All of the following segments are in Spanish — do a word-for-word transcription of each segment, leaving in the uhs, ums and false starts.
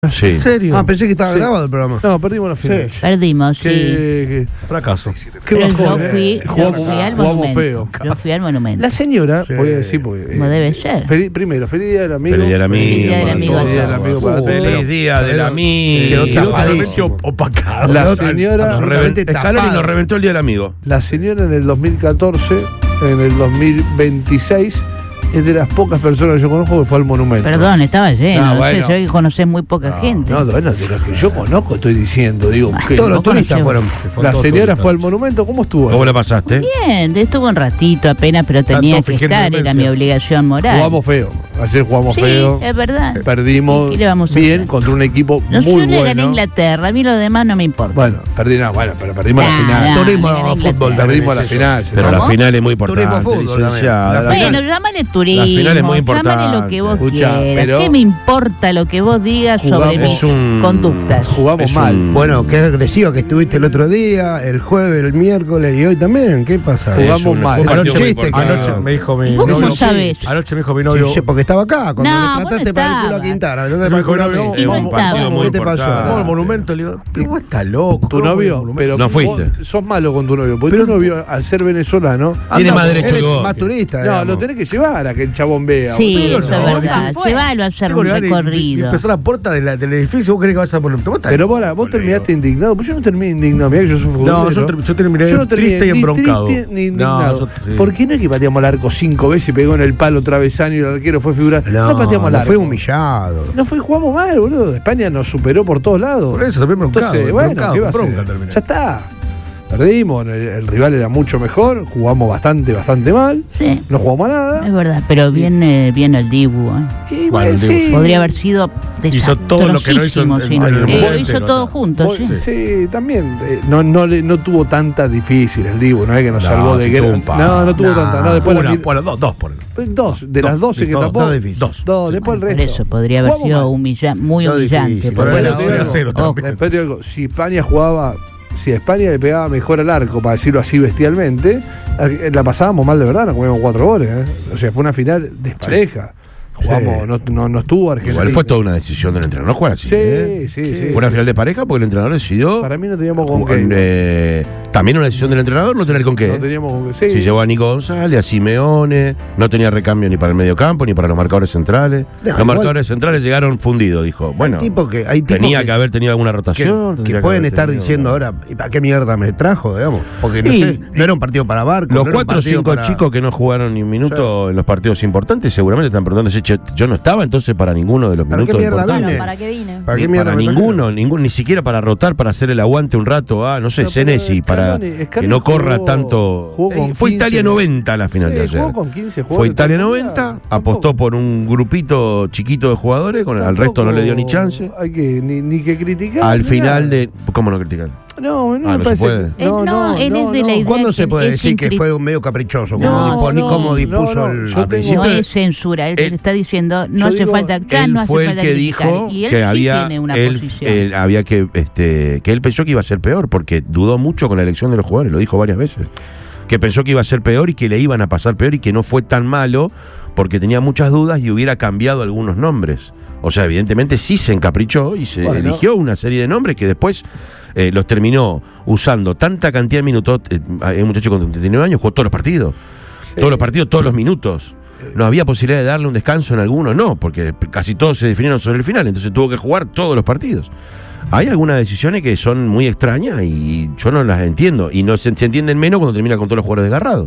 Sí. ¿En serio? Ah, pensé que estaba Sí. grabado el programa. No, perdimos la final. Sí. Perdimos, sí. Qué, qué Fracaso. qué Pero bajón, yo eh. fui, yo Jugamos, fui al jugamos monumento. feo. Yo fui al monumento. La señora, Sí. voy a decir, porque. Como debe ser. feliz- primero, feliz día del amigo. Feliz día del amigo. Feliz día del amigo. Feliz día del amigo para Uh, todos. Feliz día del Quedó amigo. tapadísimo. Quedó opacado. La Nos señora- reventó- absolutamente Scaloni tapado. nos reventó el día del amigo. La señora en el dos mil catorce, en el dos mil veintiséis, es de las pocas personas que yo conozco que fue al monumento. Perdón, estaba lleno. No, No, bueno. sé, yo que conocés muy poca gente. No, bueno, de los que yo conozco estoy diciendo, digo, que Todos no los turistas conocemos. fueron. La señora fue al monumento, ¿cómo estuvo? ¿Cómo la pasaste? Bien, estuve un ratito apenas, pero tenía Tanto que fingir estar, era demencia. mi obligación moral. Jugamos feo. Ayer jugamos sí, feo. es verdad. Perdimos ¿Y qué le vamos a bien hacer? contra un equipo No muy sé, le gané a bueno. Inglaterra, a mí lo demás no me importa. Bueno, perdimos, bueno, pero perdimos Nah, la final. nah, Turismo le gané a fútbol Inglaterra. también Perdimos es la eso. final. Pero ¿Cómo? la final es muy importante, Turismo fútbol también. licenciada. La La final- Bueno, llámale turismo, La final es muy llámale lo que vos Escuchá, quieras. pero- ¿Qué me importa lo que vos digas sobre Jugamos- mis es un- conductas? Jugamos Es mal. un- Bueno, qué agresivo que estuviste el otro día, el jueves, el miércoles y hoy también. ¿Qué pasa? Jugamos Es un- mal. un partido Anoche- muy chiste, importante. anoche Anoche me dijo mi ¿Y vos cómo novio. sabés? Anoche me dijo mi novio. Sí, sí, porque estaba acá. Cuando No, lo vos no trataste para decirlo a estabas. Quintana. No te Me para dijo, una no, vez. Y vos un partido estabas. muy ¿Qué te pasó? importante. Vamos al monumento. Le digo, pero vos estás loco. Tu ¿cómo novio, monumento? pero No fuiste. vos sos malo con tu novio, porque tu novio, al ser venezolano, Tiene Anda, más él derecho es que vos. más turista. no, digamos. lo tenés que llevar a que el chabón vea. Sí, boludo. eso es no, verdad. no fue. Llévalo a hacer Tengo un ganas de- de recorrido. empezar la puerta de la- del edificio. ¿Vos querés que vaya al monumento? Vos estás Pero loco, vos, vos boludo. terminaste indignado, pues yo no terminé indignado, mirá que yo soy futbolero. No, yo, ter- yo terminé Yo no terminé triste y ni embroncado. triste ni indignado. No, yo- sí. ¿Por qué no es que pateamos al arco cinco veces y pegó en el palo travesaño y el arquero fue figura? No, No, pateamos al no arco. fue humillado. No fue, jugamos mal, boludo. España nos superó por todos lados. Por eso también broncado. Entonces, bueno, broncado, ¿qué va a con bronca hacer? terminé. Ya está. Perdimos, el, el rival era mucho mejor, jugamos bastante, bastante mal. Sí, No jugamos a nada. es verdad, pero viene bien el Dibu. ¿eh? Y Bueno, bueno, el Dibu sí. Podría haber sido Hizo todo lo que no hizo en- desastrosísimo, en- sí. en el Eh, mundo Lo hizo entero, todo está. junto, Vos- sí. sí, también. eh, no, no, le- no tuvo tantas difíciles el Dibu, no es que nos No, salvó de sí guerra. tuvo un par. No, no tuvo No, tantas. No, después Una, la mil- bueno, dos, dos por pues dos, de las doce que dos, tapó. dos difíciles. Dos. Dos, Sí, después el Por resto. eso podría haber Jugamos sido mal. humilla- muy No humillante. difícil, por pero eso. bueno, te digo, cero Ojo. también. Después te digo algo, si España jugaba, si a España le pegaba mejor al arco, para decirlo así bestialmente, la pasábamos mal de verdad, nos comíamos cuatro goles. ¿eh? O sea, fue una final despareja. Jugamos, Sí. no, no, no estuvo Argentina. Igual fue toda una decisión del entrenador, no jugar así. Sí, ¿eh? sí, sí. Fue una final de pareja porque el entrenador decidió. Para mí no teníamos con Con, qué. eh, también una decisión del entrenador no tener con qué. No teníamos con qué. Sí. Si llevó a Nico González, a Simeone, no tenía recambio ni para el medio campo ni para los marcadores centrales. No, los igual- marcadores centrales llegaron fundidos, dijo. Bueno, hay tipos que, hay tipos tenía que, que, haber tenido alguna que- rotación. que tendría pueden haber estar tenido- diciendo ahora, ¿y para qué mierda me trajo? Digamos? Porque no Y- sé, no era un partido para barcos. Los no era un cuatro o partido cinco para- chicos que no jugaron ni un minuto en los partidos importantes seguramente están preguntándose, "Che, yo no estaba entonces para ninguno de los ¿Para qué minutos mierda importantes. vine? ¿Para qué vine? ¿Para Ni qué mierda para me ninguno, trajeron? ningún, ni siquiera para rotar, para hacer el aguante un rato, ah, no sé, Pero, Senesi, pero para Scaloni- que no Scaloni corra jugó- tanto. jugó Eh, con fue quince, Italia noventa la final Sí, de ayer. jugó con quince Fue jugadores Italia todo el noventa, mundial. apostó Tampoco- por un grupito chiquito de jugadores, con, al tampoco resto no le dio ni chance. Hay que ni, ni que criticar. Al ni final nada. de. ¿Cómo no criticar? No, no Ah, me no se parece. puede. Él no, él es de la idea ¿Cuándo que se puede es decir que incri- fue un medio caprichoso? Como No, dispo- ni no, cómo dispuso no, no, el. yo Al tengo- principio- No es censura, él él- te está diciendo no yo hace digo, falta acá, Él no hace fue el falta que criticar. dijo Y él que sí había. tiene una él, posición. él había que. Este, que él pensó que iba a ser peor, porque dudó mucho con la elección de los jugadores, lo dijo varias veces. Que pensó que iba a ser peor y que le iban a pasar peor y que no fue tan malo porque tenía muchas dudas y hubiera cambiado algunos nombres. O sea, evidentemente sí se encaprichó y se Bueno. eligió una serie de nombres que después eh, los terminó usando tanta cantidad de minutos. Eh, hay un muchacho con treinta y nueve años, jugó todos los partidos. Todos los partidos, todos los minutos. No había posibilidad de darle un descanso en alguno, no, porque casi todos se definieron sobre el final, entonces tuvo que jugar todos los partidos. Hay algunas decisiones que son muy extrañas y yo no las entiendo. Y no se, se entienden menos cuando termina con todos los jugadores desgarrados.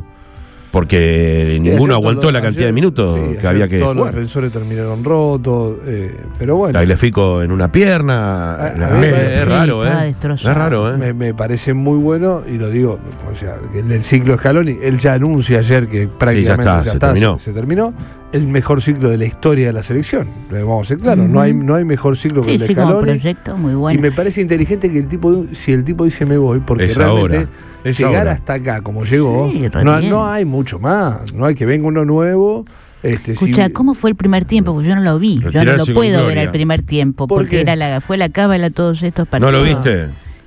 Porque Y ninguno ayer aguantó todos la los- cantidad de ayer- minutos sí, que ayer había que todos los jugar. defensores terminaron rotos, eh, pero bueno. Tagliafico en una pierna. A- a la- mí me es parece- raro, Sí, estaba ¿eh? destrozado. Es raro, ¿eh? Me, me parece muy bueno y lo digo, o sea, que en el ciclo Scaloni, él ya anuncia ayer que prácticamente está, se terminó. se, se terminó, el mejor ciclo de la historia de la selección. Vamos a ser claros, no, hay, no hay mejor ciclo que Sí, el de sí, como Scaloni. proyecto muy Y bueno. me parece inteligente que el tipo, si el tipo dice me voy, porque Es realmente ahora, es llegar ahora. hasta acá como llegó, Sí, re no, bien. no hay mucho más, no hay que venga uno nuevo. Este, Escucha, si- ¿cómo fue el primer tiempo? Porque yo no lo vi. Yo no Retirarse lo con puedo ver gloria. al primer tiempo. ¿Por Porque qué? era la, fue la cábala todos estos ¿No partidos. lo viste?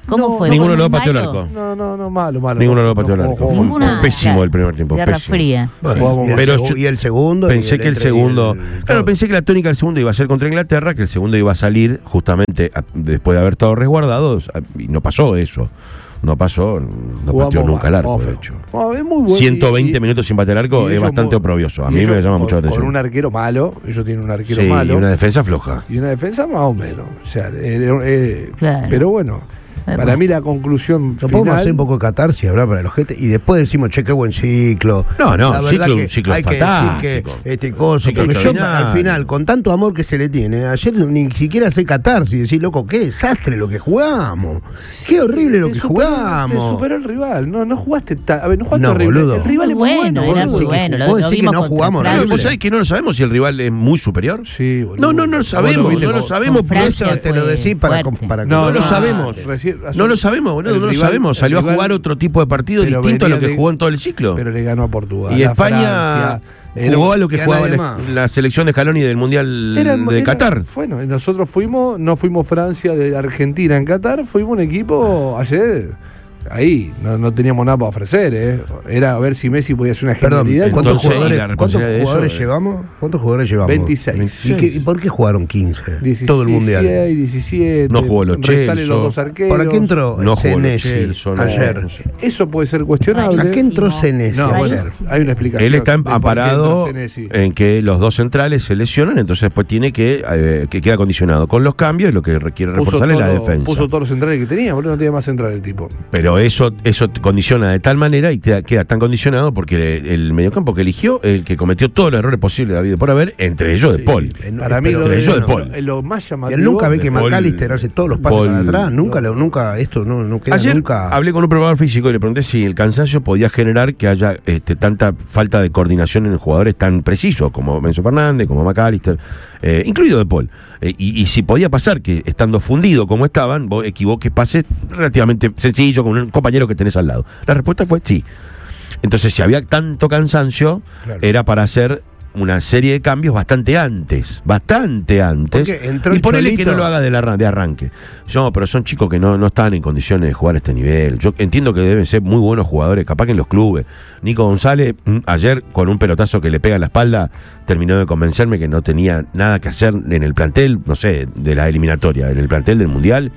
¿Cómo No, fue? Ninguno ¿Fue de los dos muy pateó el malo? arco. No, no, no, malo, malo. Ninguno de los No, dos pateó el no, arco. jugó- Fue jugó- Ninguna- pésimo el primer tiempo. Guerra Pésimo. fría. Jugamos y, el pero segu- yo- y el segundo. Pensé y que el entre- segundo. y el- Claro, pensé que la tónica del segundo iba a ser contra Inglaterra, que el segundo iba a salir justamente a- después de haber estado resguardado, a- y no pasó eso. No pasó, no jugamos pateó nunca el mal, arco, jugamos de feo. hecho. No, es muy bueno. ciento veinte y- minutos sin patear el arco y es ellos bastante muy- oprobioso. A y mí ellos me llama con- mucho la atención. Con un arquero malo, ellos tienen un arquero Sí, malo. y una defensa floja. Y una defensa más o menos. O sea, eh, eh, Claro. pero bueno, Bueno. para mí la conclusión No podemos final. hacer un poco de catarsis, hablar para los gente y después decimos, che, qué buen ciclo. No, no, La un verdad ciclo- que un ciclo hay que fantástico. decir que este coso, Ciclo porque yo extraordinario. al final, con tanto amor que se le tiene, ayer ni siquiera hace catarsis, decir, loco, qué desastre lo que jugamos. Qué horrible lo Te que superó- jugamos. Te superó el rival. No, no jugaste. ta- A ver, no jugaste No, horrible. boludo. El rival Muy es muy bueno, bueno. era boludo. muy que bueno. Lo, vos lo decís que vimos no contra jugamos Francia. Claro, ¿vos sabés que no lo sabemos si el rival es muy superior? Sí, boludo. No, no, no lo Vos sabemos, viste no lo con- sabemos. con Por eso Francia te lo fue decís para, fuerte. para No, no lo no, sabemos. recién- No lo sabemos, boludo, el no lo rival- sabemos. el Salió a rival- jugar otro tipo de partido pero distinto a lo venía que de- jugó en todo el ciclo. Pero le ganó a Portugal. Y a España Francia. Era- jugó a lo que y a jugaba nadie la, más. la selección de Scaloni del Mundial Era- de era- Qatar. Bueno, nosotros fuimos, no fuimos Francia de Argentina en Qatar, fuimos un equipo ayer. Ahí, no, no teníamos nada para ofrecer, ¿eh? Era a ver si Messi podía hacer una Perdón, genialidad. ¿cuántos Entonces, jugadores, la ¿cuántos responsabilidad de eso, jugadores eh. llevamos? ¿Cuántos jugadores llevamos? veintiséis. ¿Y, qué- y por qué jugaron quince? dieciséis, todo el mundial. diecisiete. No jugó Lo restale Celso. los dos arqueros. ¿Para qué entró No jugó Lo Senesi Celso, no. ayer? No sé. Eso puede ser cuestionable. ¿A qué entró Senesi? No, bueno, Rarísimo. hay una explicación. Él está de por qué amparado entra Senesi. en que los dos centrales se lesionan, entonces después tiene que, eh, que queda condicionado con los cambios, lo que requiere Puso reforzar es la todo- defensa. Puso todos los centrales que tenía, boludo, no tenía más central el tipo. Pero eso, eso te condiciona de tal manera y te queda tan condicionado porque el, el mediocampo que eligió, el que cometió todos los errores posibles de habido y por haber, entre ellos de Paul. En- Para mí pero- lo, entre de- ellos de lo- Paul. lo más Y llamativo. él nunca ve que Paul- McAllister hace todos los pasos Paul- para atrás. Nunca, lo- nunca, esto no, no queda Ayer nunca. hablé con un preparador físico y le pregunté si el cansancio podía generar que haya este, tanta falta de coordinación en jugadores tan precisos como Enzo Fernández, como McAllister, eh, incluido De Paul. Eh, y, y si podía pasar que estando fundido como estaban, vos equivoques pases relativamente sencillo con un compañero que tenés al lado. La respuesta fue sí. Entonces, si había tanto cansancio, Claro. era para hacer una serie de cambios bastante antes, bastante antes. Porque entró Y el ponele que Cholito. no lo haga de, la, arran- de arranque. No, pero son chicos que no, no están en condiciones de jugar a este nivel. Yo entiendo que deben ser muy buenos jugadores, capaz que en los clubes. Nico González, mm, ayer con un pelotazo que le pega en la espalda, terminó de convencerme que no tenía nada que hacer en el plantel, no sé, de la eliminatoria, en el plantel del Mundial.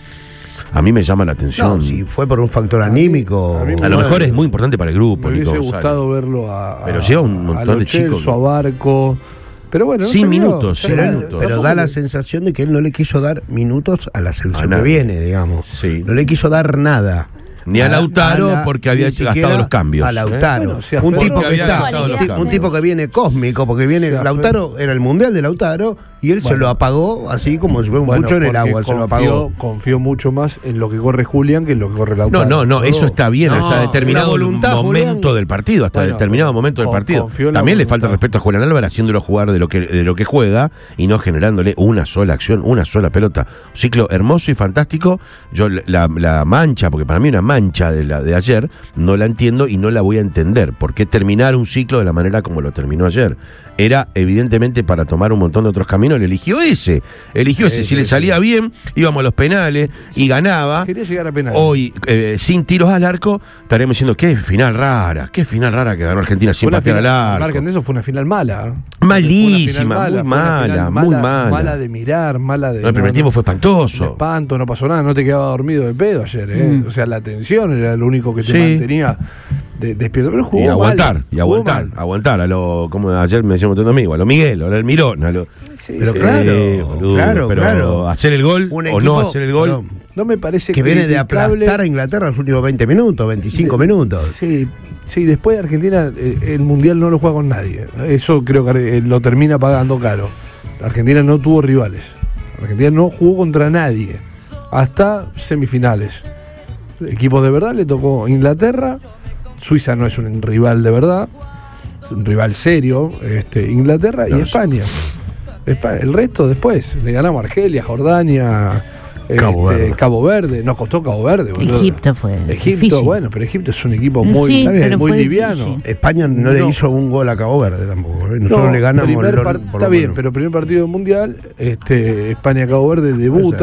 A mí me llama la atención. No, si fue por un factor anímico. a mí me A lo Bueno, mejor es muy importante para el grupo. Me Nico hubiese González. gustado verlo a, a, Pero lleva un montón a de Lo chicos. Celso, a Barco. Pero bueno, no Sin se vio. minutos, Ya sin está. minutos. Pero Tampoco da la le- sensación de que él no le quiso dar minutos a la A selección que nadie. viene, digamos. Sí. No le quiso dar nada. Ni a Lautaro, la- porque había ni siquiera gastado los cambios, A ¿eh? Lautaro. Bueno, se un aferró tipo que que había está, gastado un, los ti- cambios. un tipo que viene cósmico, porque viene Se aferró. Lautaro, era el mundial de Lautaro, y él se Bueno. lo apagó así como si fuera un Bueno, bucho en el porque agua, se lo confió, apagó. confió mucho más en lo que corre Julián que en lo que corre No, Lautaro. no, no, eso está bien, No, hasta determinado una voluntad, momento Julián. del partido, hasta Bueno, determinado pero momento del con- partido. confió en la También le falta voluntad. respeto a Julián Álvarez haciéndolo jugar de lo que de lo que juega y no generándole una sola acción, una sola pelota. Un ciclo hermoso y fantástico. Yo la, la mancha, porque para mí una mancha de la de ayer, no la entiendo y no la voy a entender. ¿Por qué terminar un ciclo de la manera como lo terminó ayer? Era evidentemente para tomar un montón de otros caminos, él eligió ese. Eligió ese. Sí, Si sí, le sí. salía bien, íbamos a los penales y ganaba. Quería llegar a penal. Hoy, eh, sin tiros al arco, estaremos diciendo qué final rara, qué final rara que ganó Argentina sin Fue una patear al final- arco. marquen eso, fue una final mala. ¿eh? Malísima, Fue una final muy fue una final mala, muy mala. Mala de mirar, mala de. No, el primer no, tiempo no, fue de espantoso. espanto, no pasó nada, no te quedaba dormido de pedo ayer, ¿eh? Mm. O sea, la tensión era lo único que te Sí. mantenía de- despierto. Pero jugó Y aguantar, mal, y jugó aguantar, mal. aguantar. A lo, como ayer me decía un montón de amigos, a lo Miguel, a lo Mirón, a lo. Sí, Pero sí. claro, boludo, claro, pero claro. hacer el gol Un o equipo- no hacer el gol. perdón, No me parece que viene de criticable. aplastar a Inglaterra los últimos veinte minutos, veinticinco De- minutos. Sí, sí, después de Argentina eh, el Mundial no lo juega con nadie. Eso creo que eh, lo termina pagando caro. Argentina no tuvo rivales. Argentina no jugó contra nadie. Hasta semifinales. Equipos de verdad le tocó Inglaterra. Suiza no es un rival de verdad. Es un rival serio. Este, Inglaterra y No, España. Espa- El resto después. Le ganamos a Argelia, Jordania. Cabo este, Verde. Cabo Verde. Nos costó Cabo Verde, boludo. Egipto fue. Egipto, difícil. bueno, pero Egipto es un equipo muy, Sí, está bien, pero muy fue liviano. difícil. España no, le No. hizo un gol a Cabo Verde tampoco. ¿eh? Nosotros No, le ganamos. primer lo- par- por está lo bien, menos. pero primer partido del mundial, este, España-Cabo Verde debuta,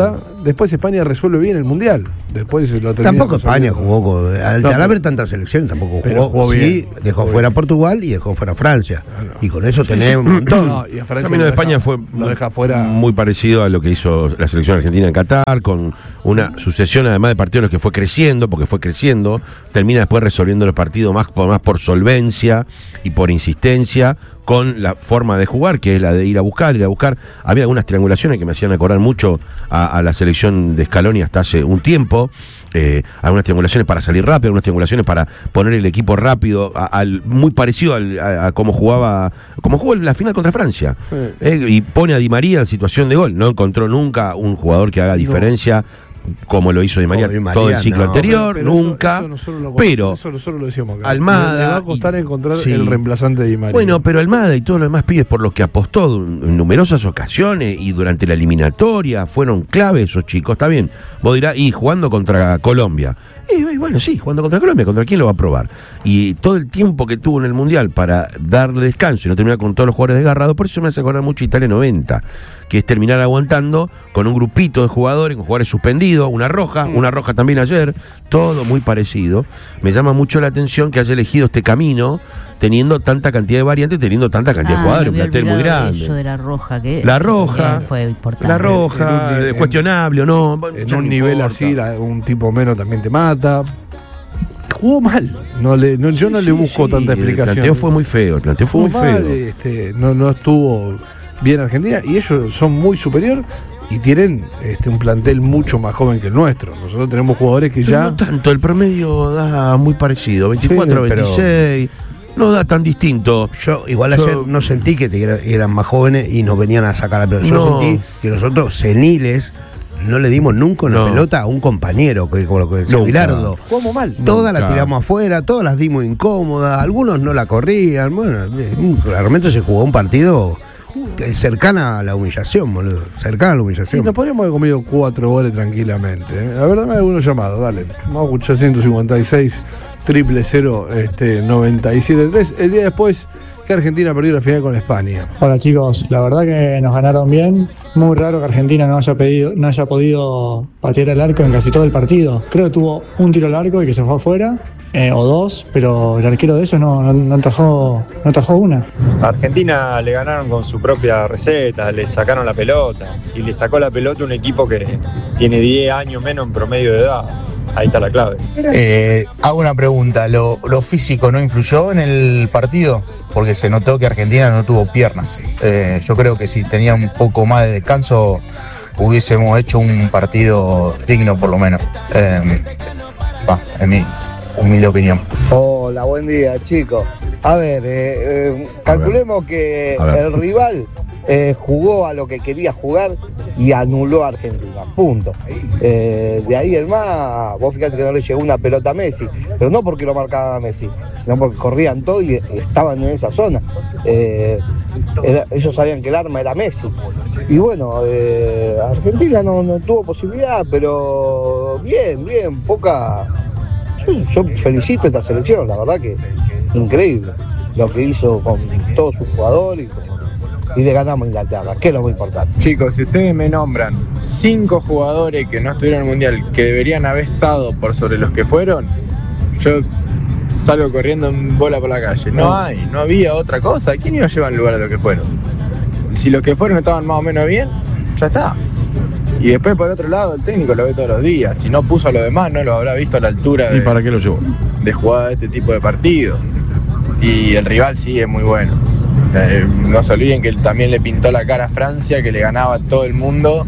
después España resuelve bien el Mundial. Después lo termina Tampoco España resolviendo. jugó con. Al, No, al pero- haber tantas selecciones, tampoco pero jugó. jugó sí, bien, dejó jugó fuera bien. Portugal y dejó fuera Francia. no. Y con eso tenés un montón. No, y a Francia El camino lo de España deja- fue lo deja fuera. muy parecido a lo que hizo la selección argentina en Qatar, con una sucesión además de partidos en los que fue creciendo, porque fue creciendo, termina después resolviendo los partidos más por, más por solvencia y por insistencia, con la forma de jugar, que es la de ir a buscar, ir a buscar. Había algunas triangulaciones que me hacían acordar mucho a, a la selección de Scaloni hasta hace un tiempo. Eh, algunas triangulaciones para salir rápido, algunas triangulaciones para poner el equipo rápido, a- al, muy parecido al, a, a cómo jugaba, como jugó en la final contra Francia. Sí. Eh, y pone a Di María en situación de gol. No encontró nunca un jugador que haga diferencia como lo hizo Di María, No, Di María todo el ciclo no. anterior, Pero eso- nunca. eso nosotros lo- pero eso nosotros lo decíamos acá. Almada Le va a costar y- encontrar sí. el reemplazante de Di María. Bueno, pero Almada y todos los demás pibes por los que apostó du- en numerosas ocasiones y durante la eliminatoria fueron clave esos chicos. Está bien, vos dirás, y jugando contra Colombia. Y, y bueno, sí, jugando contra Colombia, ¿contra quién lo va a probar? Y todo el tiempo que tuvo en el Mundial para darle descanso y no terminar con todos los jugadores desgarrados, por eso me hace acordar mucho Italia noventa, que es terminar aguantando con un grupito de jugadores, con jugadores suspendidos, una roja, una roja también ayer, todo muy parecido. Me llama mucho la atención que haya elegido este camino, teniendo tanta cantidad de variantes, teniendo tanta cantidad de Ah, jugadores, un me había plantel muy olvidado grande. Eso de la roja, que La roja, también fue importante. la roja, En un- eh, en- cuestionable o no. en ya un no nivel importa. así, la- un tipo menos también te mata. Jugó mal. No le, no, yo no Sí, le busco sí, tanta El explicación. planteo fue muy feo, el planteo fue Jugó muy mal, feo. este, no, no estuvo bien Argentina y ellos son muy superior y tienen este, un plantel mucho más joven que el nuestro. Nosotros tenemos jugadores que Pero ya... no tanto, el promedio da muy parecido, veinticuatro, Sí, pero- veintiséis, no da tan distinto. Yo igual Yo- ayer no sentí que te- era- eran más jóvenes y nos venían a sacar la pelota. Yo No. sentí que nosotros, seniles, no le dimos nunca una No. pelota a un compañero, que, como lo que decía Nunca. Bilardo. Jugamos mal. Todas Nunca. las tiramos afuera, todas las dimos incómodas, algunos no la corrían. Bueno, eh, realmente se jugó un partido eh, cercana a la humillación, boludo. Cercana a la Sí, humillación. nos podríamos haber comido cuatro goles tranquilamente. ¿eh? La verdad me hay algunos llamados, dale. Vamos a escuchar ciento cincuenta y seis, triple cero, este, noventa y siete tres. El día después que Argentina perdió la final con España. Hola chicos, la verdad que nos ganaron bien. Muy raro que Argentina no haya, pedido, no haya podido patear el arco en casi todo el partido. Creo que tuvo un tiro al arco y que se fue afuera, eh, o dos, pero el arquero de esos no, no, no atajó, no atajó una. A Argentina le ganaron con su propia receta, le sacaron la pelota y le sacó la pelota un equipo que tiene diez años menos en promedio de edad. Ahí está la clave. Eh, hago una pregunta, ¿Lo, ¿lo físico no influyó en el partido? Porque se notó que Argentina no tuvo piernas. Eh, yo creo que si tenía un poco más de descanso hubiésemos hecho un partido digno por lo menos. Eh, va, en mi humilde opinión. Hola, buen día, chicos. A ver, eh, eh, calculemos que A ver. el rival eh, jugó a lo que quería jugar y anuló a Argentina. Punto. Eh, de ahí el más, vos fíjate que no le llegó una pelota a Messi, pero no porque lo marcaba a Messi, sino porque corrían todo y estaban en esa zona. Eh, era- ellos sabían que el arma era Messi. Y bueno, eh, Argentina no, no tuvo posibilidad, pero bien, bien, poca. Yo, yo felicito a esta selección, la verdad que increíble lo que hizo con todos sus jugadores y, y le ganamos a Inglaterra, que es lo muy importante. Chicos, si ustedes me nombran cinco jugadores que no estuvieron en el Mundial que deberían haber estado por sobre los que fueron, yo salgo corriendo en bola por la calle. No hay, no había otra cosa. ¿Quién iba a llevar en lugar a los que fueron? Si los que fueron estaban más o menos bien, ya está. Y después por otro lado el técnico lo ve todos los días. Si no puso a los demás, no lo habrá visto a la altura ¿Y de, para qué lo llevó? de jugada de este tipo de partido. Y el rival sí es muy bueno. Eh, no se olviden que él también le pintó la cara a Francia, que le ganaba a todo el mundo,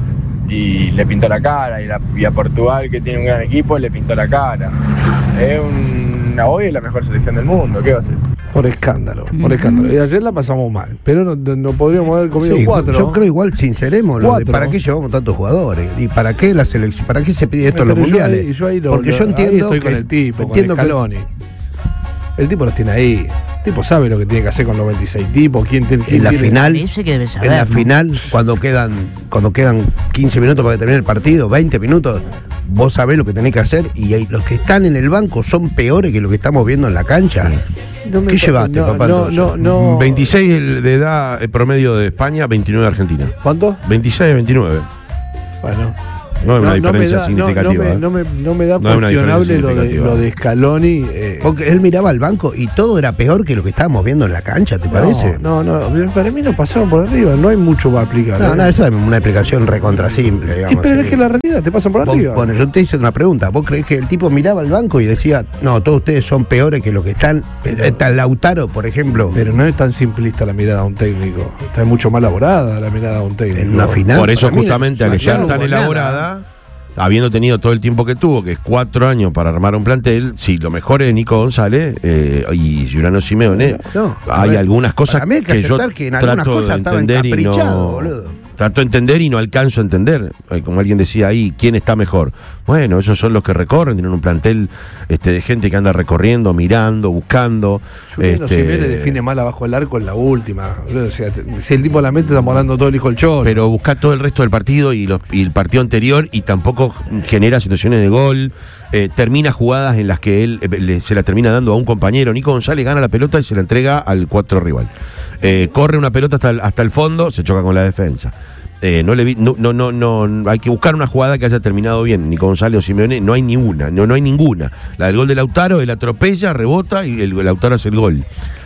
y le pintó la cara. Y, la- y a Portugal, que tiene un gran equipo, le pintó la cara. Es una, hoy es la mejor selección del mundo. ¿Qué va a hacer? Por escándalo, por Ujú. escándalo. Y ayer la pasamos mal, pero no, no podríamos haber comido Sí, cuatro. Yo creo igual, sinceremos, lo de Cuatro. ¿para qué llevamos tantos jugadores? ¿Y para qué la selección? ¿Para qué se pide esto en los Pero yo mundiales? ahí- yo ahí lo- Porque lo- yo ahí entiendo estoy que con el tipo, entiendo con que- Scaloni. El tipo los tiene ahí. El tipo sabe lo que tiene que hacer con los veintiséis tipos. ¿Quién, tiene- quién en la tiene- final, Parece que debe saber, en la ¿no? final, cuando quedan, cuando quedan quince minutos para que termine el partido, veinte minutos, vos sabés lo que tenés que hacer y ahí los que están en el banco son peores que lo que estamos viendo en la cancha. No me ¿Qué pa- llevaste, no, papá? No, no, no. veintiséis el de edad el promedio de España, veintinueve de Argentina. ¿Cuánto? veintiséis, veintinueve. Bueno. No es una me diferencia da, no- significativa. No, me, ¿eh? no, me, no me da No es una cuestionable diferencia lo de, significativa. lo de Scaloni. eh, Porque él miraba al banco y todo era peor que lo que estábamos viendo en la cancha, ¿te parece? No, no, no, para mí nos pasaron por arriba, no hay mucho para aplicar. No, ¿eh? no, eso es una explicación recontra simple, Y digamos. pero sí. es que la realidad te pasan por Vos- arriba. Bueno, yo te hice una pregunta. ¿Vos creés que el tipo miraba al banco y decía, no, todos ustedes son peores que lo que están? Está Lautaro, por ejemplo. Pero no es tan simplista la mirada de un técnico. Está mucho más elaborada la mirada de un técnico. En una final. Por eso para mí, justamente no, al estar no tan hubo nada. elaborada, habiendo tenido todo el tiempo que tuvo, que es cuatro años para armar un plantel, sí, lo mejor es Nico González eh, y Giuliano Simeone. No, a hay ver, algunas cosas para mí hay que que yo aceptar que en algunas trato de cosas estaba entender y encaprichado, no boludo. trato de entender y no alcanzo a entender. Eh, Como alguien decía ahí, ¿quién está mejor? Bueno, esos son los que recorren, tienen un plantel este, de gente que anda recorriendo, mirando, buscando. Giuliano este, Simeone define mal abajo del arco en la última. O sea, te- si el tipo la mete, estamos hablando todo el hijo del cholo. Pero busca todo el resto del partido y, los- y el partido anterior y tampoco genera situaciones de gol. Eh, termina jugadas en las que él eh, le- se la termina dando a un compañero. Nico González gana la pelota y se la entrega al cuatro rival. Eh, corre una pelota hasta el, hasta el fondo, se choca con la defensa. Eh, no le vi, no, no, no, no, hay que buscar una jugada que haya terminado bien. Nico González o Simeone, no hay ninguna, no, no hay ninguna. La del gol de Lautaro, él atropella, rebota y el, el Lautaro hace el gol.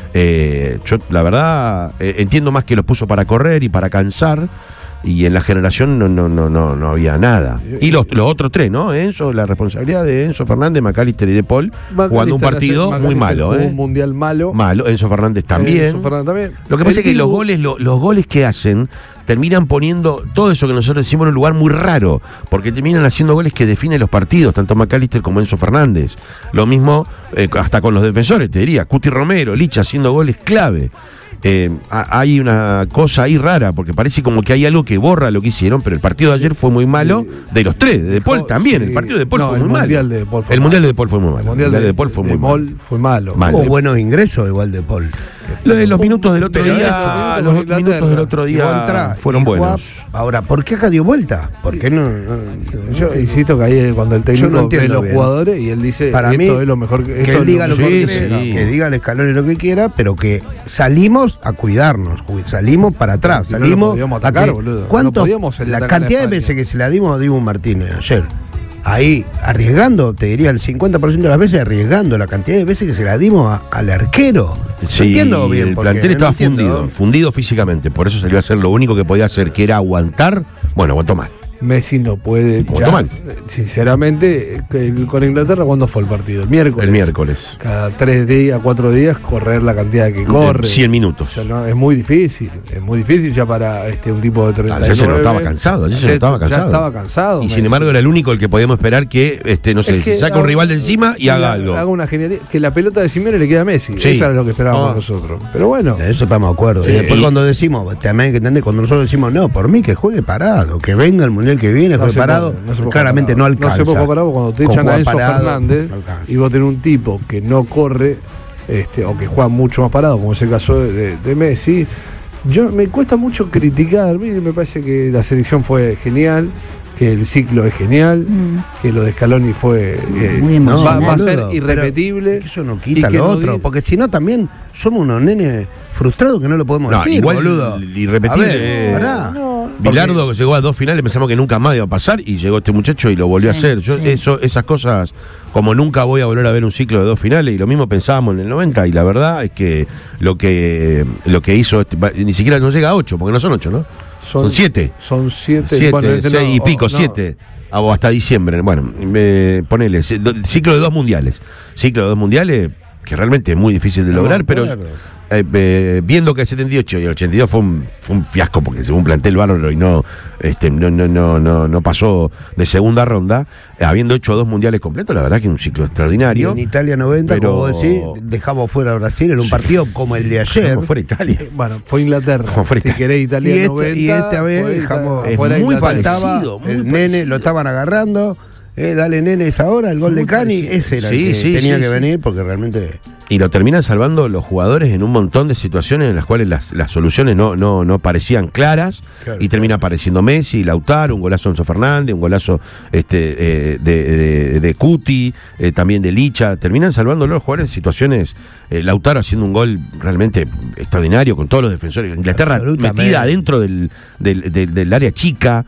Eh, yo, la verdad, eh, entiendo más que los puso para correr y para cansar. Y en la generación no, no, no, no, no había nada. Y los, los otros tres, ¿no? Enzo, la responsabilidad de Enzo Fernández, McAllister y De Paul, jugando un partido muy malo, jugó ¿eh? Un mundial malo. Malo, Enzo Fernández también. Enzo Fernández también. Lo que pasa El es que los Dibu- goles, lo- los goles que hacen terminan poniendo todo eso que nosotros decimos en un lugar muy raro, porque terminan haciendo goles que definen los partidos, tanto McAllister como Enzo Fernández. Lo mismo eh, hasta con los defensores, te diría, Cuti Romero, Licha haciendo goles clave. Eh, ha- hay una cosa ahí rara, porque parece como que hay algo que borra lo que hicieron, pero el partido de ayer fue muy malo, de los tres, de De Paul también, Sí. el partido de De Paul No, fue el muy malo. mundial de De Paul fue El malo. mundial de De Paul fue muy malo. El mundial de, De Paul fue muy de malo. Paul fue malo. Mal. Hubo buenos ingresos igual de Paul. Lo de los minutos del otro Pero día, eso, los Inglaterra. minutos del otro Y vos día entrás fueron y jugás. buenos. Ahora, ¿por qué acá dio vuelta? ¿Por qué no? no- Yo insisto que ahí es cuando el Yo técnico no ve entiendo los bien. jugadores y él dice Para esto mí, es lo mejor que, que esto él es diga lo lo que Sí, quiera, sí. que diga al Scaloni lo que quiera, pero que salimos a cuidarnos, ju- salimos para atrás, Y no lo salimos podíamos a atacar, que- boludo. ¿cuántos- No podíamos la atacar a cantidad de España. veces que se la dimos a Dibu Martínez ayer, ahí arriesgando, te diría el cincuenta por ciento de las veces arriesgando, la cantidad de veces que se la dimos a- al arquero. No Sí, entiendo bien el por qué, plantel no estaba entiendo. fundido, fundido físicamente, por eso salió a hacer lo único que podía hacer, que era aguantar. Bueno, aguantó mal. Messi no puede. Jugó ya, mal. Sinceramente, que con Inglaterra, ¿cuándo fue el partido? El miércoles. El miércoles. Cada tres días, cuatro días, correr la cantidad que corre. cien minutos. O sea, no, es muy difícil. Es muy difícil ya para este un tipo de treinta y nueve. Ayer se notaba cansado, ayer se Ayer notaba Ya cansado. estaba cansado. Y sin Messi. embargo era el único el que podíamos esperar que, este, no sé, Es que se saque un haga- rival de encima y haga algo. Haga una genialidad. Que la pelota de Simeone le queda a Messi. Sí. Eso era lo que esperábamos Ah. nosotros. Pero bueno. De eso estamos de acuerdo. Sí, y después y- cuando decimos, también hay que entender, cuando nosotros decimos, no, por mí que juegue parado, que venga el mundial que viene, No juegue se parado, puede, no se puede claramente jugar no parado. alcanza. No se puede jugar parado cuando te Con echan a jugar Enzo parado, Fernández no alcanza. y vos tenés un tipo que no corre este, o que juega mucho más parado, como es el caso de, de- de Messi. Yo me cuesta mucho criticar. Mire, me parece que la selección fue genial, que el ciclo es genial, Mm. que lo de Scaloni fue eh, Muy va, emocionante. va a ser Boludo, irrepetible. pero eso no y quita que lo no otro, di- porque si no también somos unos nenes frustrados que no lo podemos No, decir, igual boludo. irrepetible. A ver, pará. No, Bilardo llegó a dos finales, pensamos que nunca más iba a pasar y llegó este muchacho y lo volvió Sí, a hacer. Yo sí. eso, esas cosas, como nunca voy a volver a ver un ciclo de dos finales, y lo mismo pensábamos en el noventa, y la verdad es que lo que lo que hizo, este- va- ni siquiera no llega a ocho, porque no son ocho, ¿no? Son siete. Son siete. Siete, bueno, este seis no, y pico, oh, no. siete. Ah, o hasta diciembre. Bueno, eh, ponele, c- do- ciclo de dos mundiales. Ciclo de dos mundiales que realmente es muy difícil de No, lograr, pero claro. eh, eh, viendo que el setenta y ocho y el ochenta y dos fue un, fue un fiasco, porque según plantel bárbaro y no, este, no, no, no, no, no pasó de segunda ronda, eh, habiendo hecho dos mundiales completos, la verdad que es un ciclo Y extraordinario. en Italia noventa, pero- como vos decís, dejamos fuera a Brasil en un partido como el de ayer. Como fuera Italia. Eh, Bueno, fue Inglaterra. Como fuera si Italia. querés Italia Y este- noventa. y esta vez fue dejamos- Ita- Es fuera muy Inglaterra. Faltaba parecido, muy el parecido. nene, lo estaban agarrando. Eh, dale, nene, es ahora el gol Muy de Cani. parecido. Ese era Sí, el que sí, tenía sí, que sí. venir porque realmente. Y lo terminan salvando los jugadores en un montón de situaciones en las cuales las, las soluciones no, no, no parecían claras. Claro, Y termina apareciendo Messi, Lautaro, un golazo de Enzo Fernández, un golazo este, eh, de, de, de Cuti, eh, también de Licha. Terminan salvando los jugadores en situaciones. eh, Lautaro haciendo un gol realmente extraordinario con todos los defensores. Inglaterra Absolutamente. metida adentro del, del, del- del área chica.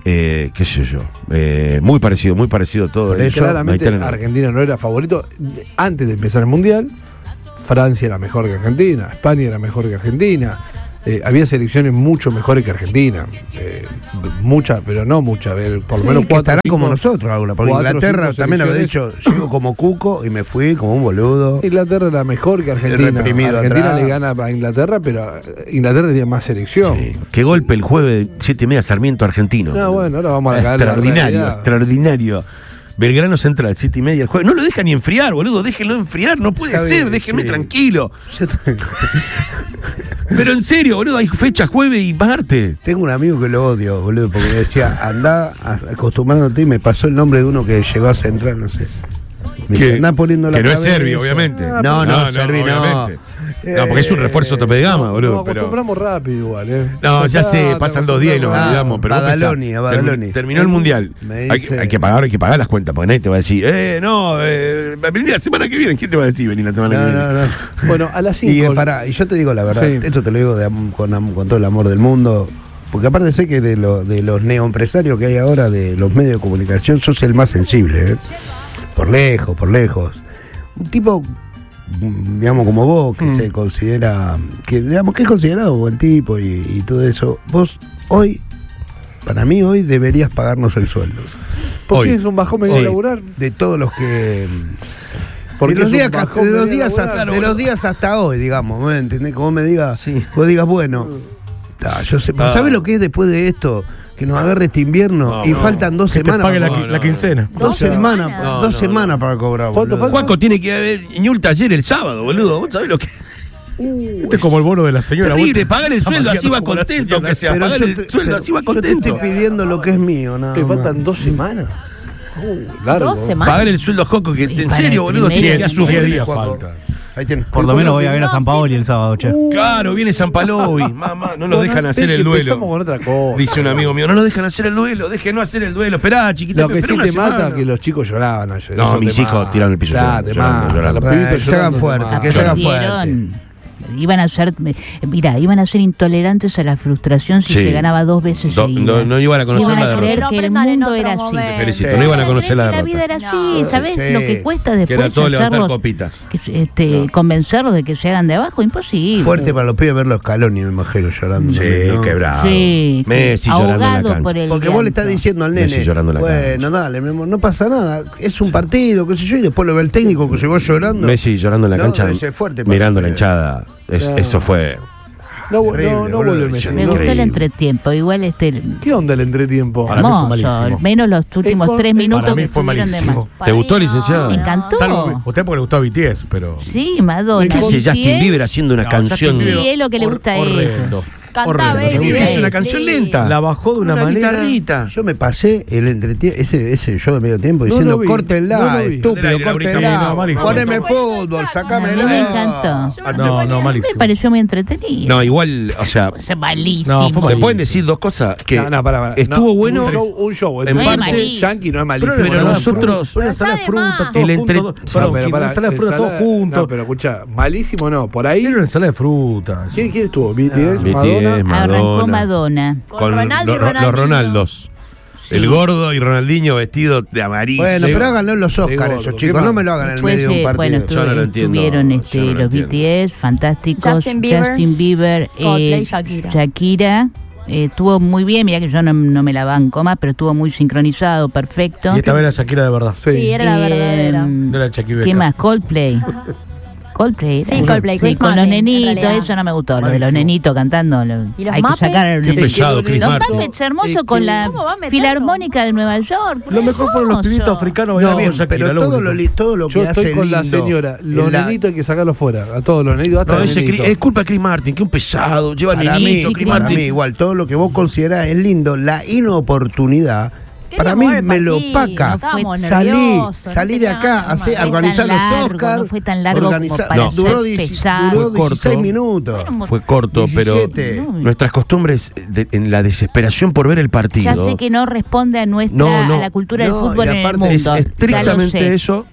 Eh, qué sé yo, eh, muy parecido, muy parecido todo. Por eso, claramente Argentina no era favorito. Antes de empezar el Mundial, Francia era mejor que Argentina, España era mejor que Argentina. Eh, había selecciones mucho mejores que Argentina. Eh, muchas, pero no muchas. Por lo sí, menos que cuatro. Estará cinco, como nosotros, alguna. Porque Inglaterra también había dicho, llego como cuco y me fui como un boludo. Inglaterra era mejor que Argentina. Argentina atrás. Le gana a Inglaterra, pero Inglaterra tenía más selección. Sí. Qué golpe el jueves, siete y media, Sarmiento Argentino. No, bueno, ahora vamos a caer. Extraordinario, extraordinario. Belgrano Central, siete y media el jueves. No lo dejan ni enfriar, boludo. Déjenlo enfriar, no puede Está ser, bien, déjenme sí. tranquilo. Pero en serio, boludo, hay fecha jueves y martes. Tengo un amigo que lo odio, boludo, porque me decía, andá acostumbrándote, y me pasó el nombre de uno que llegó a Central, no sé. Me que, dice, andá poniendo la que no es serbio, obviamente. Ah, no, no, no, Serbi, no. Obviamente. No, porque es un refuerzo tope de gama, no, boludo. Nos acostumbramos pero... rápido igual, ¿eh? No, ya, ya sé, pasan dos días y nos olvidamos. Pero Badaloni, a Badaloni. Terminó el Mundial. Dice... Hay, hay que pagar, hay que pagar las cuentas, porque nadie te va a decir, eh, no, eh, vení la semana que viene. ¿Quién te va a decir venir la semana no, que viene? No, no. Bueno, a las cinco. Y, eh, pará, y yo te digo la verdad, sí. esto te lo digo de, con, con todo el amor del mundo. Porque aparte sé que de, lo, de los neoempresarios que hay ahora, de los medios de comunicación, sos el más sensible, ¿eh? Por lejos, por lejos. Un tipo, digamos, como vos, que mm. se considera, que digamos que es considerado buen tipo y, y todo eso, vos hoy, para mí hoy deberías pagarnos el sueldo. ¿Por qué es un bajón medio laburar? De todos los que... De los, días, de, los días hasta, de los días hasta hoy, digamos, ¿me entendés? Como me digas, sí. vos digas, bueno, ta, yo sé, ah. ¿sabés lo que es después de esto? Que nos agarre este invierno no, y no. faltan dos que semanas. Te pague para la, no, la quincena. Dos, dos semanas, no, dos no, semanas no. para cobrar. ¿Cuánto falta? Juaco tiene que haber Ñul taller el sábado, boludo. ¿Vos sabés lo que Uh, este es como el bono de la señora. Terrible, pagar el sueldo, así va contento, que sea. Pagar el te, sueldo, así va contento. Yo te estoy pidiendo lo que es mío, nada. Te faltan dos semanas. Uh, largo. Dos semanas. Pagar el sueldo a Joco, que en serio, boludo, tiene que sufrir días falta. Por lo menos voy a ver a San Paoli el sábado, che. Uh, claro, viene San Paoli. Mamá, no nos dejan hacer el duelo. Con otra cosa. Dice un amigo mío, no nos dejan hacer el duelo, déjenos hacer el duelo. Esperá, chiquita. Lo que sí te mata que los chicos lloraban ayer. No, mis hijos tiraron el piso. Claro, te mata. Los pibitos se hagan fuerte, que se hagan fuerte. Iban a ser, mira, iban a ser intolerantes a la frustración si sí. se ganaba dos veces Do, no, no iban a conocer iban la a creer derrota. que el mundo era así. Te felicito, sí. no iban a conocer la derrota. La vida era así, no. ¿sabes? Sí. Lo que cuesta después que era todo levantar hacerlos, copitas. Que, este, no. Convencerlos de que se hagan de abajo, imposible. Fuerte para los pibes ver los Scaloni, me imagino, llorando. Sí, también, ¿no? quebrado. Sí, Messi llorando en la cancha. Por el Porque vos le estás diciendo al nene, llorando en la bueno, cancha. dale, no pasa nada, es un partido, qué sé yo, y después lo ve el técnico que llegó llorando. Messi llorando en la cancha, mirando la hinchada. Eso fue... No, Terrible, no, no vuelve Messi. Me gustó el entretiempo, igual este... ¿Qué onda el entretiempo? Hermoso, menos los últimos con, tres minutos para mí que fue malísimo. ¿Te gustó, licenciado? Me encantó. Salvo, usted porque le gustó B T S, pero... Sí, Madonna. ¿Qué hace Justin Bieber haciendo una no, canción? Sí, es lo que le gusta a él. Es una canción lenta. La bajó de una, una manera. Guitarrita. Yo me pasé el entretiempo, ese, ese show de medio tiempo diciendo, no, no córtenla, no, no estúpido, córtenla. Poneme fútbol, sacámelo. Me encantó. No, no, malísimo. Me pareció muy entretenido. No, igual, o sea. Es malísimo. No, ¿se pueden decir dos cosas? Que no, no, para, para. estuvo no, bueno. Un show, un show. En parte, Yankee no es malísimo. Pero, pero nosotros. Una ensalada de fruta, todos juntos. Una ensalada de fruta, todos juntos. No, pero escucha, malísimo no. Por ahí. Era una ensalada de fruta. ¿Quién estuvo? B T S, Madonna. Arrancó Madonna. Con, con Ronaldo y Ronaldinho. Los Ronaldos. Sí. El gordo y Ronaldinho vestido de amarillo. Bueno, pero háganlo los Oscars, esos chicos. No me lo hagan en el medio de un partido. Bueno, yo no lo entiendo. Tuvieron este, no los entiendo. B T S, fantásticos. Justin Bieber. Justin Bieber Coldplay, eh, Shakira. Shakira. Eh, estuvo muy bien, mira que yo no, no me la banco más, pero estuvo muy sincronizado, perfecto. Y esta vez era Shakira de verdad. Sí, sí era la verdadera. Eh, no era Shakira. ¿Qué más? Coldplay. Coldplay. Sí, Coldplay. Sí, con los nenitos, eso no me gustó. Lo de los nenitos cantando. Lo, ¿Y los hay Muppets? que sacar a los Qué pesado, Chris Los Martin. Muppets hermosos con la Filarmónica de Nueva York. Lo mejor fueron los pibitos africanos. No, bien, pero lo todo, lo, todo lo que Yo hace estoy con lindo, la señora. Los la... nenitos hay que sacarlos fuera. A todos los nenitos. Hasta no, ese nenito. Es culpa de Chris Martin, que un pesado. Lleva para nenito, mí, Chris para Martin. mí, igual, todo lo que vos considerás es lindo, la inoportunidad. Para mí me lo opaca. No salí, nervioso, salí no de acá, hacer, organizar los Oscars. No fue tan largo organizar, como para no, duró, ser pesado. duró dieciséis corto, minutos. Fue corto, diecisiete. Pero nuestras costumbres de, en la desesperación por ver el partido. Ya sé que no responde a nuestra no, no, a la cultura no, del fútbol en el mundo. Es estrictamente eso.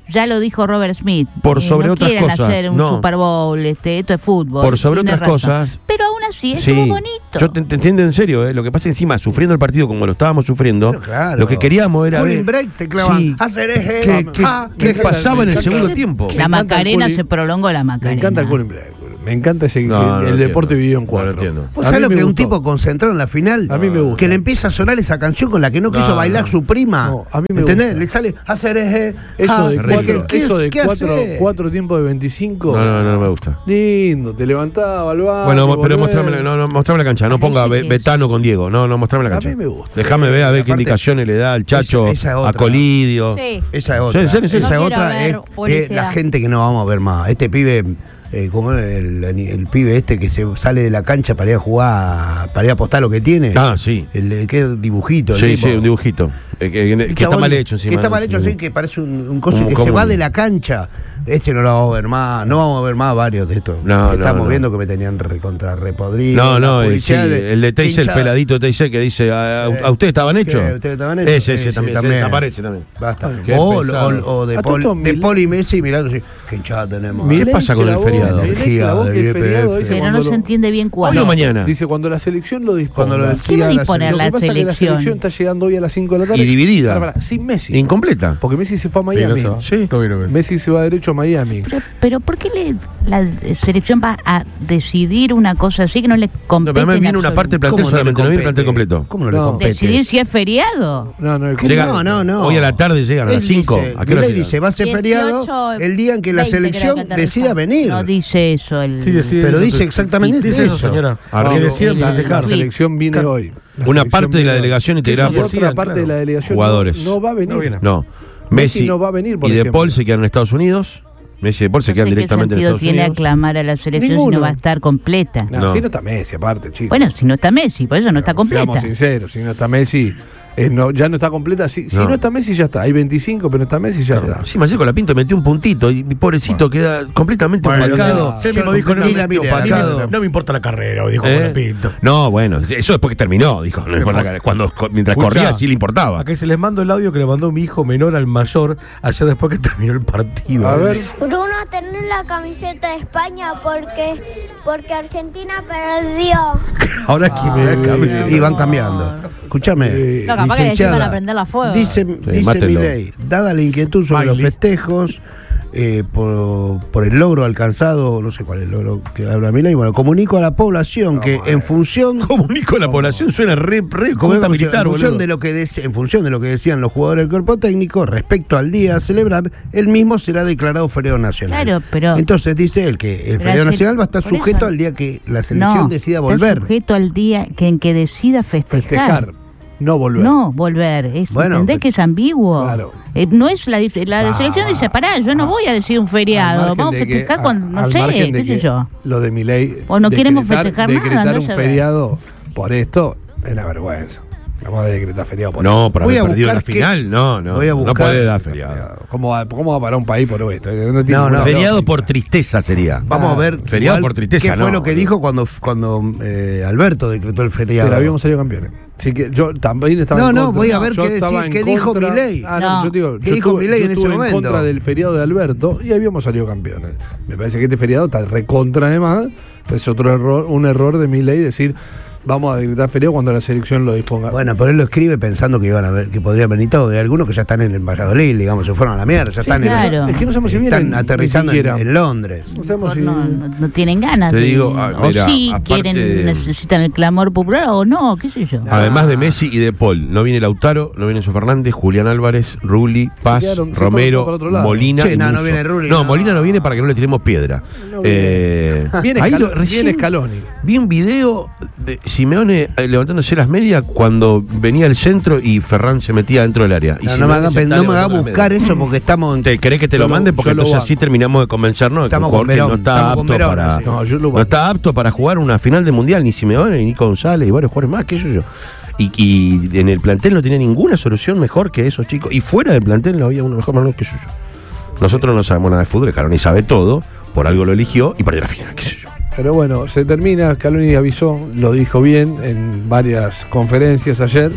Ya lo dijo Robert Smith. Por eh, sobre no otras quieren cosas, hacer un no. Super Bowl, este, esto es fútbol. Por sobre tiene otras razón. cosas. Pero aún así, Sí, estuvo bonito. yo te, te entiendo en serio, ¿eh? Lo que pasa es que encima, sufriendo el partido como lo estábamos sufriendo, Pero claro. lo que queríamos era Cooling ver breaks te clavan. Sí. Hacer eje. ¿Qué, qué- ah, qué qué- pasaba en el me segundo encanta- tiempo? Me La encanta el Macarena cooling- se prolongó la Me Macarena. encanta el cooling break. Me encanta ese, No, que no el lo deporte entiendo. vivió en No cuatro. lo entiendo. ¿Vos A sabés mí lo me que un gustó. tipo concentrado en la final? A mí me gusta. Que le empieza a sonar esa canción con la que no quiso No, bailar no. su prima. No, a mí me ¿Entendés? gusta. Le sale hacer eje. Eso ah, de terrible. cuatro, ¿qué- eso de qué cuatro, hace? cuatro tiempos de veinticinco. No, no, no, no me gusta. Lindo, te levantaba al bar. Bueno, mo- pero mostrame, la- no, no, mostrame la cancha, no Parece ponga que Be- es- Betano con Diego, no, no, mostrame la A cancha. mí me gusta. Déjame ver a ver qué Aparte, indicaciones le da al Chacho, esa es a otra. Colidio. Sí. Esa es otra. Sí, en serio, en serio. Esa No otra quiero es, ver es publicidad. la gente que no vamos a ver más. Este pibe, eh, como el, el, el pibe este que se sale de la cancha para ir a jugar, para ir a apostar lo que tiene. Ah, sí. El, el que es dibujito. el Sí, tipo. sí, un dibujito. Eh, que, que- que está Chabón, mal hecho encima. Que está ¿no? mal hecho, Sí. sí, que parece un, un coso Un que se común. va de la cancha. Este no lo vamos a ver más, no vamos a ver más varios de estos. No, no, Estamos no. viendo que me tenían recontra repodrido. No, no, la el, sí, publicidad de- el de Teisel, el hinchada. peladito de Teisel que dice, ¿a, a ustedes estaban hechos? ¿Qué? ¿Ustedes estaban hechos? Ese, ese Ese también, también. se desaparece también. Basta. Qué O, pesado. o- o de, A Pol, Toto de Mil- Pol y Messi mirando así, qué hinchada tenemos. ¿Qué pasa con el clavó- feriado? Milei Energía clavó del que el Y P F. feriado dice Pero cuando no lo- se entiende bien Hoy cuándo. o mañana. Dice cuando la selección lo disponga. Cuando lo ¿Qué decía va a la disponer Lo la que pasa es que la selección? selección está llegando hoy a las cinco de la tarde. Y dividida. Pará, pará, sin Messi. Incompleta. Porque Messi se fue a Sí, no Miami. se va. Sí. Todo bien, todo bien. Messi se va derecho a Miami. Pero, pero ¿por qué le, la selección va a decidir una cosa así que no le No, compete? pero además en viene una absoluto? parte del plantel ¿Cómo no le solamente, no viene el plantel compete? completo. ¿Cómo no le No. compete? Decidir si es feriado. No, no, el Llega- No, no, no. Hoy a la tarde llegan a Él las cinco. dice, ¿A qué hora Milei llegan? dice, va a ser dieciocho, feriado el día en que la veinte creo selección que aterriza. decida venir. No dice eso. El, Sí, decide Pero eso, dice sí. exactamente Dice eso, eso. señora. Ah, Que no, deciden la- La, la festejar. selección viene Claro. hoy. La Una selección parte de la viene hoy. delegación integrada Y por otra Decían, parte de la claro. delegación Jugadores. No, no va a venir. No viene. No. Messi Messi no va a venir, por y De ejemplo. Paul se quedan en Estados Unidos. Messi y De Paul se no quedan sé qué directamente en sentido Estados tiene Unidos. aclamar a la selección si Ninguno. no va a estar completa. No, No. si no está Messi, aparte, chicos. Bueno, si no está Messi, por eso no está completa. Seamos sinceros, si no está Messi, eh, no, ya no está completa. Si, si No. no está Messi, ya está. Hay veinticinco, pero no está Messi, ya está. Sí, Marcelo Colapinto metió un puntito y mi pobrecito queda completamente Bueno, opacado. no, Se ya mismo dijo, no, completamente me- opacado. no me importa la carrera, dijo ¿Eh? Colapinto. No, bueno, eso después que terminó, dijo. No me importa la- cuando, cu- mientras Escuchá, corría sí le importaba. Acá se les mando el audio que le mandó mi hijo menor al mayor allá después que terminó el partido. A ver, Bruno, tenés la camiseta de España porque, porque Argentina perdió. Ahora aquí me da cabeza. Y van cambiando. Escúchame, Eh, No, capaz que les iban a licenciada, prender la fuego. dice, dice mátenlo. Milei, dada la inquietud sobre los Milei. festejos, eh, por, por el logro alcanzado, no sé cuál es el logro que habla Milei, bueno, comunico a la población que en función Comunico a la población, suena re, re Como junta en militar, función boludo. de lo que dec- en función de lo que decían los jugadores del cuerpo técnico respecto al día a celebrar, el mismo será declarado feriado nacional. Claro, pero- Entonces dice él que el Pero feriado el- nacional va a estar por eso- sujeto al día que la selección No, decida está volver. sujeto al día que en que decida festejar. festejar, no volver. No, volver. Es, Bueno, ¿Entendés pero- que es ambiguo? Claro. Eh, no es la, dif- la Ah, selección dice, pará, yo no voy a decir un Al feriado, margen vamos a de que- festejar a- cuando, no al sé, margen de qué sé que yo. Lo de Milei. O no queremos decretar- festejar nada, Decretar andá un a saber. feriado por esto es una vergüenza. Vamos a decretar feriado por No, esto. por Voy haber a perdido la buscar qué- final, no, no. voy a no buscar- puede dar feriado. ¿Cómo va, ¿Cómo va para un país por esto? No, tiene No, ninguna no. Feriado lógica. por tristeza sería. Vamos a ver Feriado igual por tristeza, qué fue no, lo que boludo. dijo cuando, cuando eh, Alberto decretó el feriado. Pero habíamos salido campeones. Así que yo también estaba No, en no, contra. voy a ver yo qué estaba decir- en qué dijo contra- Milei. Ah, no, No. yo digo, ¿Qué yo dijo estuve, Milei yo en ese estuve en momento? contra del feriado de Alberto y habíamos salido campeones. Me parece que este feriado está recontra además. Es otro error, un error de Milei decir vamos a decretar feriado cuando la selección lo disponga. Bueno, pero él lo escribe pensando que iban a ver, que podrían venir todos. Hay algunos que ya están en el Valladolid, digamos, se fueron a la mierda, ya Sí, están claro. en, Es que no sabemos si están vienen, aterrizando ni en, siquiera. en Londres. No sabemos Por si- no, no, no tienen ganas. Te de- digo, ah, o mira, sí, aparte- quieren, necesitan el clamor popular o no, qué sé yo. Además de Messi y de Paul, no viene Lautaro, no viene Enzo Fernández, Julián Álvarez, Rulli, Paz, quedaron- se Romero, fueron para otro lado. Molina. Che, y no, no Musso. viene Rulli, No, no. Molina no viene para que no le tiremos piedra. No viene. Eh, Viene, ahí Scalo- lo- recién viene Scaloni. Vi un video de Simeone eh, levantándose las medias cuando venía el centro y Ferran se metía dentro del área. Y No, no Simeone me haga, se está no me haga levantando las buscar medias. eso porque estamos en. ¿Te querés que te Yo lo lo- mande? Porque yo lo entonces banco. así terminamos de convencernos de que un Estamos jugador con que no Verón, está estamos con apto Verón, para sí. No, yo lo no banco. está apto para jugar una final de mundial, ni Simeone, ni Nico González y varios jugadores más, que yo. Y, y en el plantel no tenía ninguna solución mejor que esos chicos. Y fuera del plantel no había uno mejor Manuel que yo. Nosotros no sabemos nada de fútbol, Caroni sabe todo, por algo lo eligió y perdió la final, qué sé yo. Pero bueno, se termina, Scaloni avisó, lo dijo bien en varias conferencias ayer,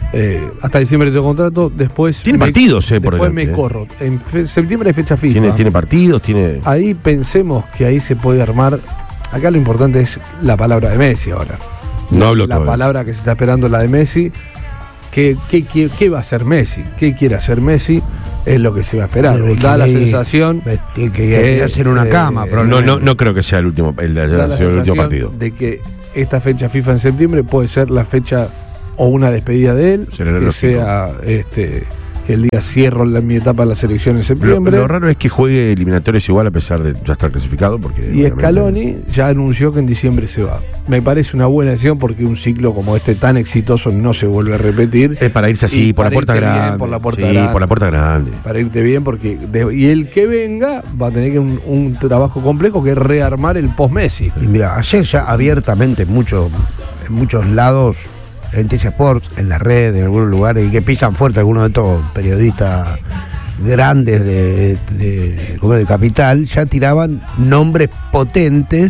Eh, hasta diciembre tengo contrato, después. Tiene me, partidos, eh, por Después delante, me eh. corro. En fe- septiembre hay fecha FIFA. Tiene, tiene partidos, tiene. Ahí pensemos que ahí se puede armar. Acá lo importante es la palabra de Messi ahora. No hablo La todavía. palabra que se está esperando, la de Messi. ¿Qué, qué, qué, qué va a hacer Messi? ¿Qué quiere hacer Messi? Es lo que se va a esperar. Pero Da la que- sensación que, que hacer una eh, cama, No, probablemente. no, no creo que sea el último, el de ayer, da la ha sido el último sensación partido. de que esta fecha FIFA en septiembre puede ser la fecha o una despedida de él, Será que lógico. sea este que el día cierro la, mi etapa de la selección en Lo, septiembre. lo raro es que juegue eliminatorios igual a pesar de ya estar clasificado. Porque Y obviamente- Scaloni ya anunció que en diciembre se va. Me parece una buena decisión porque un ciclo como este tan exitoso no se vuelve a repetir. Es para irse así, Y por la para puerta irte bien, grande. por la puerta sí, grande. por la puerta grande. Para irte bien, porque de- y el que venga va a tener que un, un trabajo complejo que es rearmar el post-Messi. Y mira, ayer ya abiertamente en muchos, en muchos lados, en T C Sports, en la red, en algunos lugares, y que pisan fuerte algunos de estos periodistas grandes de, de, como de Capital, ya tiraban nombres potentes,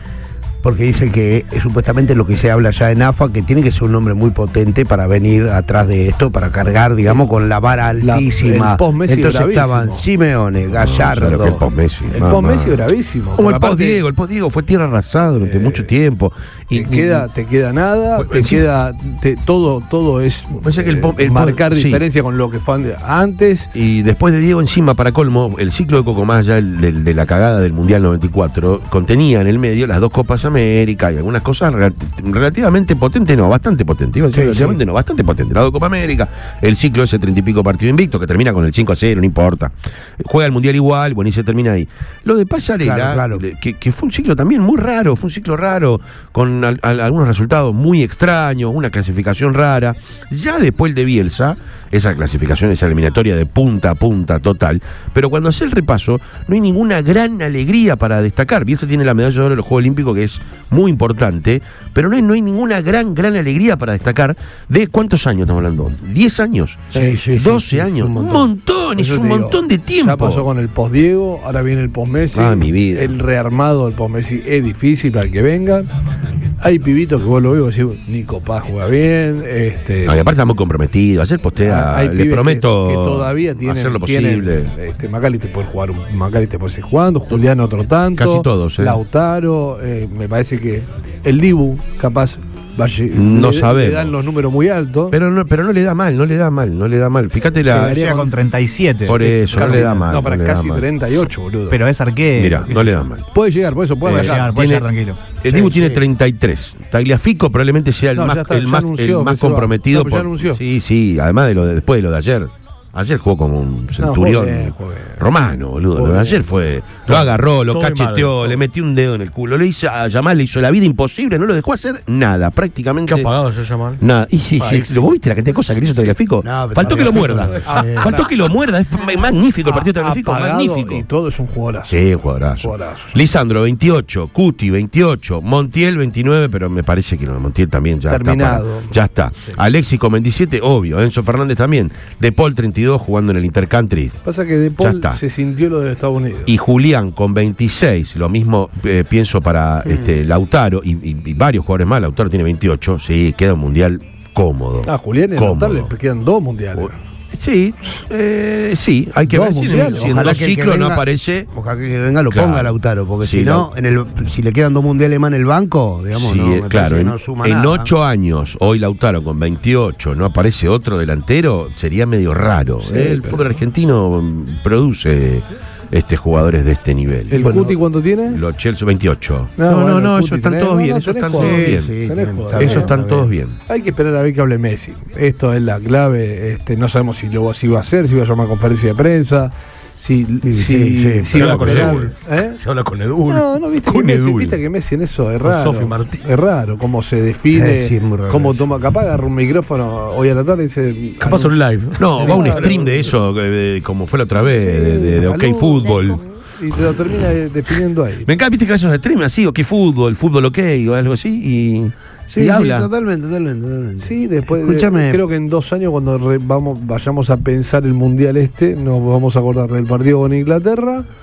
porque dicen que es supuestamente lo que se habla ya en A F A, que tiene que ser un nombre muy potente para venir atrás de esto, para cargar, digamos, con la vara La- altísima. el post-Messi Entonces bravísimo. estaban Simeone, No, Gallardo. claro que el post-Messi, El mamá. post-Messi bravísimo. Como Porque el aparte, post-Diego, el post-Diego fue tierra arrasada durante Eh, mucho tiempo. Y te queda, te queda nada, Fue- te sí. queda te- todo, todo es Pasa que el eh, po- el po- marcar sí. diferencia con lo que fue antes. Y después de Diego encima, para colmo, el ciclo de Cocomás, ya el, del- de la cagada del Mundial noventa y cuatro, contenía en el medio las dos Copas América y algunas cosas rel- relativamente potentes, no, bastante potentes, iba a decir Sí, relativamente sí. no, bastante potentes. Las dos Copas América, el ciclo ese treinta y pico partido invicto, que termina con el cinco a cero, no importa. Juega el Mundial igual, bueno, y se termina ahí. Lo de Pasarela, Claro, claro. le- Que, que fue un ciclo también muy raro, fue un ciclo raro, con al- al- algunos resultados muy extraños, una clasificación rara. Ya después de Bielsa, esa clasificación, esa eliminatoria de punta a punta total, pero cuando hace el repaso, no hay ninguna gran alegría para destacar. Bielsa tiene la medalla de oro de los Juegos Olímpicos, que es muy importante, pero no hay, no hay ninguna gran, gran alegría para destacar. ¿De cuántos años estamos hablando? ¿diez años? Sí, sí, sí, ¿doce sí, años? un Un montón. montón, Por es eso un te digo, montón de tiempo. Ya pasó con el post-Diego, ahora viene el post-Messi. Ah, mi vida. El rearmado del post-Messi es difícil para el que venga. Hay pibitos que vos lo veo y decís, Nico Paz juega bien. Este, No, y aparte estamos comprometidos. Ayer postea, hay les pibes prometo que, que todavía tienen, hacer lo tienen, posible. este, Macalister puede jugar, un- Macalister puede seguir jugando, Julián otro tanto, Casi todos, ¿eh? Lautaro, eh, me parece que el Dibu capaz va a lle- No le, sabemos. le dan los números muy altos. Pero no, pero no le da mal, no le da mal, no le da mal. Fíjate la. Sí, Llega con treinta y siete. Por eso, Casi- no le da mal. No, para no le da casi mal. treinta y ocho, boludo. Pero es arquero. Mira, no le da mal. Puede llegar, por eso puede Eh, bajar. llegar, puede tiene- llegar tranquilo. El Dibu tiene treinta y tres. Tagliafico probablemente sea el No, más, ya está, el ya más, anunció el más que se va. comprometido. No, pero ya por- anunció. Sí, sí, además de lo de, después de lo de ayer. Ayer jugó como un centurión jugó bien, jugó bien. romano, boludo. Jugó Lo de bien. ayer fue. Lo agarró, lo todo de cacheteó, madre. le metió un dedo en el culo. Le hizo a Yamal, le hizo la vida imposible, no lo dejó hacer nada, prácticamente. ¿Qué ha pagado yo, Yamal? Nada. Y sí, Ay, sí, ¿lo vos viste la cantidad de cosas que le hizo Tagliafico? No, pero Faltó que lo Tagliafico muerda. no es- Faltó que lo muerda. Es f- magnífico el partido de Tagliafico, Apagado magnífico. y todo es un jugadorazo. Sí, jugadorazo. Jugadorazo. Lisandro, veintiocho. Cuti, veintiocho. Montiel, veintinueve, pero me parece que lo de Montiel también ya Terminado. está. para- ya está. Alexis con veintisiete, obvio. Enzo Fernández también. De Paul, treinta y dos, jugando en el Intercountry. Pasa que De Ya Paul está. se sintió lo de Estados Unidos. Y Julián con veintiséis, lo mismo eh, pienso para este, Lautaro y, y- y varios jugadores más. Lautaro tiene veintiocho, sí, queda un mundial cómodo. Ah, Julián y Cómodo. Lautaro le quedan dos mundiales. Sí, eh, sí, hay que Dos ver si en, mundiales. si en Ojalá dos que el que ciclos no venga- aparece. Ojalá que venga lo Claro. ponga Lautaro, porque Sí, si no, Lau- en el, si le quedan dos mundiales más en el banco, digamos, Sí, no, me eh, parece claro, que en, no suma en nada. ocho años, hoy Lautaro con veintiocho, no aparece otro delantero, sería medio raro. Sí, ¿eh? El pero- fútbol argentino mm, produce este jugadores de este nivel. ¿El Bueno, Cuti cuánto tiene? los Chelsea veintiocho. No, No, no, bueno, no, el esos Cuti están tenés- todos no, bien, no, esos tenés están jugadores. todos bien. Sí, Tenés tienen- jugadores. está bien, Esos están está todos bien. bien. Hay que esperar a ver que hable Messi. Esto es la clave. Este, no sabemos si lo si va a hacer, si va a llamar conferencia de prensa, si, Sí, si, sí, sí. si Se va a habla con esperar. Edul. ¿Eh? Se habla con Edul. No, no, viste que, Con Messi, Edul. viste que Messi en eso es Con raro. Sofi Martín. Es raro cómo se define, Eh, sí, es muy raro cómo eso. toma. Capaz agarra un micrófono hoy a la tarde y dice. Capaz un live. No, va un Claro. stream de eso, eh, como fue la otra vez, Sí, de, de- de OK algo- Fútbol. Y te lo termina definiendo ahí. Me encanta, viste que esos streams así, OK Fútbol, Fútbol OK o algo así, y, Sí, y sí, habla. totalmente, totalmente, totalmente. Sí, después de- Escúchame. creo que en dos años cuando re- vamos vayamos a pensar el mundial este, nos vamos a acordar del partido con Inglaterra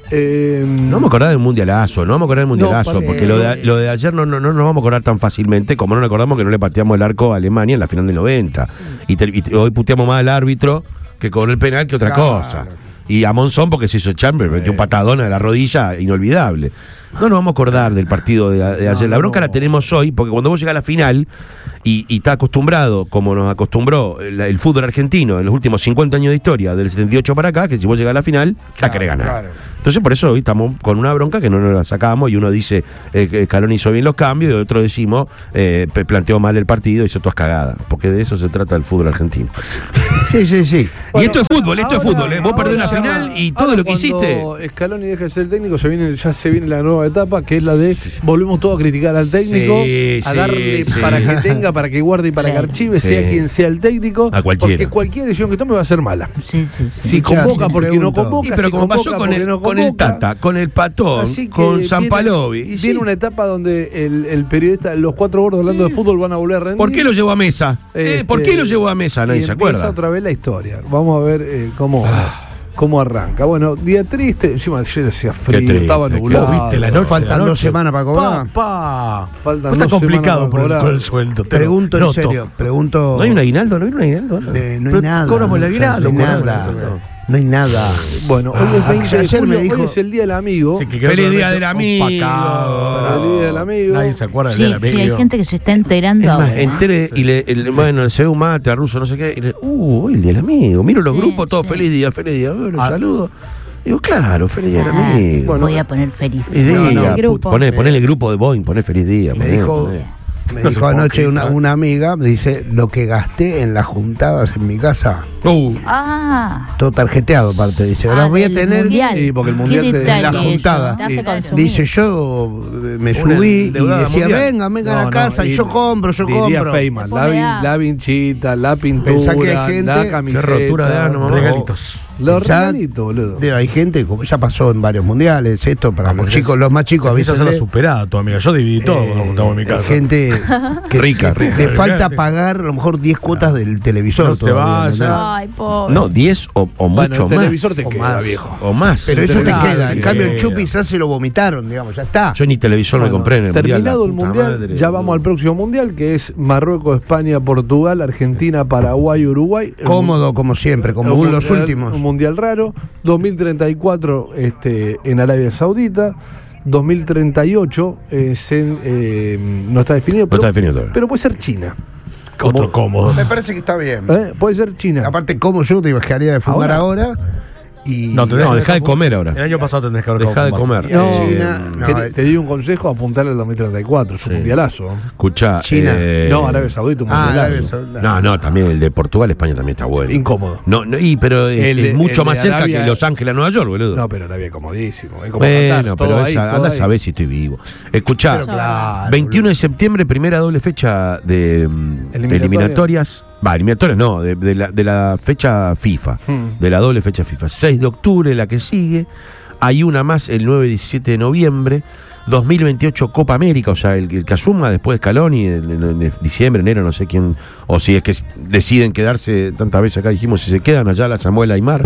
Eh, No vamos a acordar del mundialazo, no vamos a acordar del mundialazo, No, para- porque lo de, lo de ayer no, no, no nos vamos a acordar tan fácilmente como no nos acordamos que no le pateamos el arco a Alemania en la final del noventa. Y, te- y hoy puteamos más al árbitro que cobró el penal que otra Claro. cosa. Y a Monzón porque se hizo Chamber, metió un patadón a la rodilla inolvidable. No nos vamos a acordar del partido de, de ayer. La bronca la tenemos hoy, porque cuando vos llegás a la final y, y estás acostumbrado, como nos acostumbró el, el fútbol argentino en los últimos cincuenta años de historia, del setenta y ocho para acá, que si vos llegás a la final, ya querés ganar. claro. Entonces por eso hoy estamos con una bronca que no nos la sacamos y uno dice eh, que Scaloni hizo bien los cambios y otro decimos eh, pe- planteó mal el partido y hizo todas cagadas, porque de eso se trata el fútbol argentino. Sí, sí, sí. y esto es fútbol, esto es ahora- fútbol. ¿eh? Vos perdés una ahora- final y todo ahora lo que hiciste. Cuando Scaloni deja de ser técnico, se viene, ya se viene la nueva etapa, que es la de volvemos todos a criticar al técnico, Sí, a sí, darle sí. para que tenga, para que guarde y para que archive, Sí. sea quien sea el técnico, A cualquiera. porque cualquier decisión que tome va a ser mala. Sí, sí, sí. Si Escuchá, convoca te porque no pregunto. convoca, Y pero si como convoca pasó con porque el, no con el convoca. Tata, con el Patón, Así que con viene- Sampalovi. y sí. Viene una etapa donde el, el periodista, los cuatro gordos hablando de fútbol van a volver a rendir. ¿Por qué lo llevó a mesa? Eh, ¿Por Este, qué lo llevó a mesa? Nadie y se empieza acuerda. otra vez la historia. Vamos a ver eh, cómo, Ah. cómo arranca. Bueno, día triste. Encima ayer hacía frío, triste, estaba qué- nublado. ¿Vos viste la noche? Faltan la dos noche? semanas para cobrar. Pa, pa. Faltan Está dos complicado semanas por el, para con el cobrar. sueldo. te lo Pregunto en noto. serio, pregunto. ¿No hay un aguinaldo? ¿No hay un aguinaldo? No, Eh, no hay Pero nada. cobramos el aguinaldo. No hay cobramos nada. el aguinaldo. No hay nada. Bueno, hoy es Ah, veinte de ayer me julio, dijo- hoy es el día del amigo. Sí, que quedó Feliz día totalmente del amigo. opacado. Feliz día del amigo. Nadie se acuerda del Sí, día del sí, hay amigo. gente que se está enterando Es más, ahora. entere y le, el, bueno, el C E U mate, a ruso, no sé qué, y le, uh, hoy el día del amigo. Miro los Sí, grupos, todos sí. feliz día, feliz día, bueno, Ah. saludos. Digo, claro, feliz día del Ah, amigo. Bueno, voy a poner feliz. Feliz No, día, no, puto. grupo. Poné, poné el grupo de Boeing, poné feliz día. Me poné, dijo, poné. me No dijo se anoche hipócrita. una, una amiga, me dice, lo que gasté en las juntadas en mi casa, Uh, Ah, todo tarjeteado aparte, dice, Ah, ahora voy a del tener mundial. Sí, porque el qué mundial te detalle la eso. juntada. Te hace Y- consumir. Dice, yo eh, me Una subí y endeudada decía, mundial. venga, venga a No, la no, casa y, y yo compro, yo diría compro. Feynman, Le la, pone vin- A. la vinchita, la pintura, Pensá que hay gente- la qué camiseta. rotura de ánimo, Regalitos. Los Pensá- regalitos, boludo. Digo, hay gente, como ya pasó en varios mundiales, esto para Ah, los porque chicos, es- los más chicos, Se empieza a hacer la avísenle. superada, tu amiga. Yo dividí todo cuando nos juntamos en mi Hay casa. gente que Rica, que rica. le falta pagar a lo mejor diez cuotas del televisor. No se todavía, vaya. ¿entendés? Ay, pobre. no, diez o, o Bueno, mucho el más. televisor te O queda, más. viejo. O más. Pero eso te televisor, queda. En sí. cambio, el Chupi ya se lo vomitaron, digamos, ya está. Yo ni televisor me Bueno, compré en el terminado mundial. el la puta mundial, madre, ya boludo. vamos al próximo mundial, que es Marruecos, España, Portugal, Argentina, Paraguay, Uruguay. El Cómodo, como siempre, como un un los mundial- últimos. Un mundial raro. dos mil treinta y cuatro este, en Arabia Saudita. dos mil treinta y ocho es en, eh, no está definido, pero, está definido todavía. pero puede ser China. Otro cómodo. Me parece que está bien. ¿Eh? Puede ser China. Aparte, como yo te dejaría de fumar ahora, y No, tenés No, que dejá de dejar comer El ahora. año pasado tendés que haber Dejá de dejado comer. No, Eh, China, no, te, eh. te doy un consejo, apuntarle al dos mil treinta y cuatro, es un Sí. mundialazo. Escucha. China. eh, No, Arabia Saudita, un Ah, mundialazo. Arabia Saudita. No, no, también el de Portugal, España también está bueno. Incómodo. No, no, y, pero es, El de- es mucho el más de cerca Arabia- que Los Ángeles a Nueva York, boludo. No, pero Arabia comodísimo. Es como bueno, Qatar, todo pero ahí, esa, todo anda a ahí. saber si estoy vivo. Escuchá, Pero claro, veintiuno de septiembre, primera doble fecha de, mm, de Eliminatorias. eliminatorias. Va, eliminatorias no, de, de la, de la fecha FIFA, Hmm. de la doble fecha FIFA. seis de octubre, la que sigue. Hay una más el nueve y diecisiete de noviembre. dos mil veintiocho Copa América, o sea, el, el que asuma después de Scaloni en, en- en diciembre, enero, no sé quién, o si es que deciden quedarse, tantas veces acá dijimos, si se quedan allá la Samuel Aymar,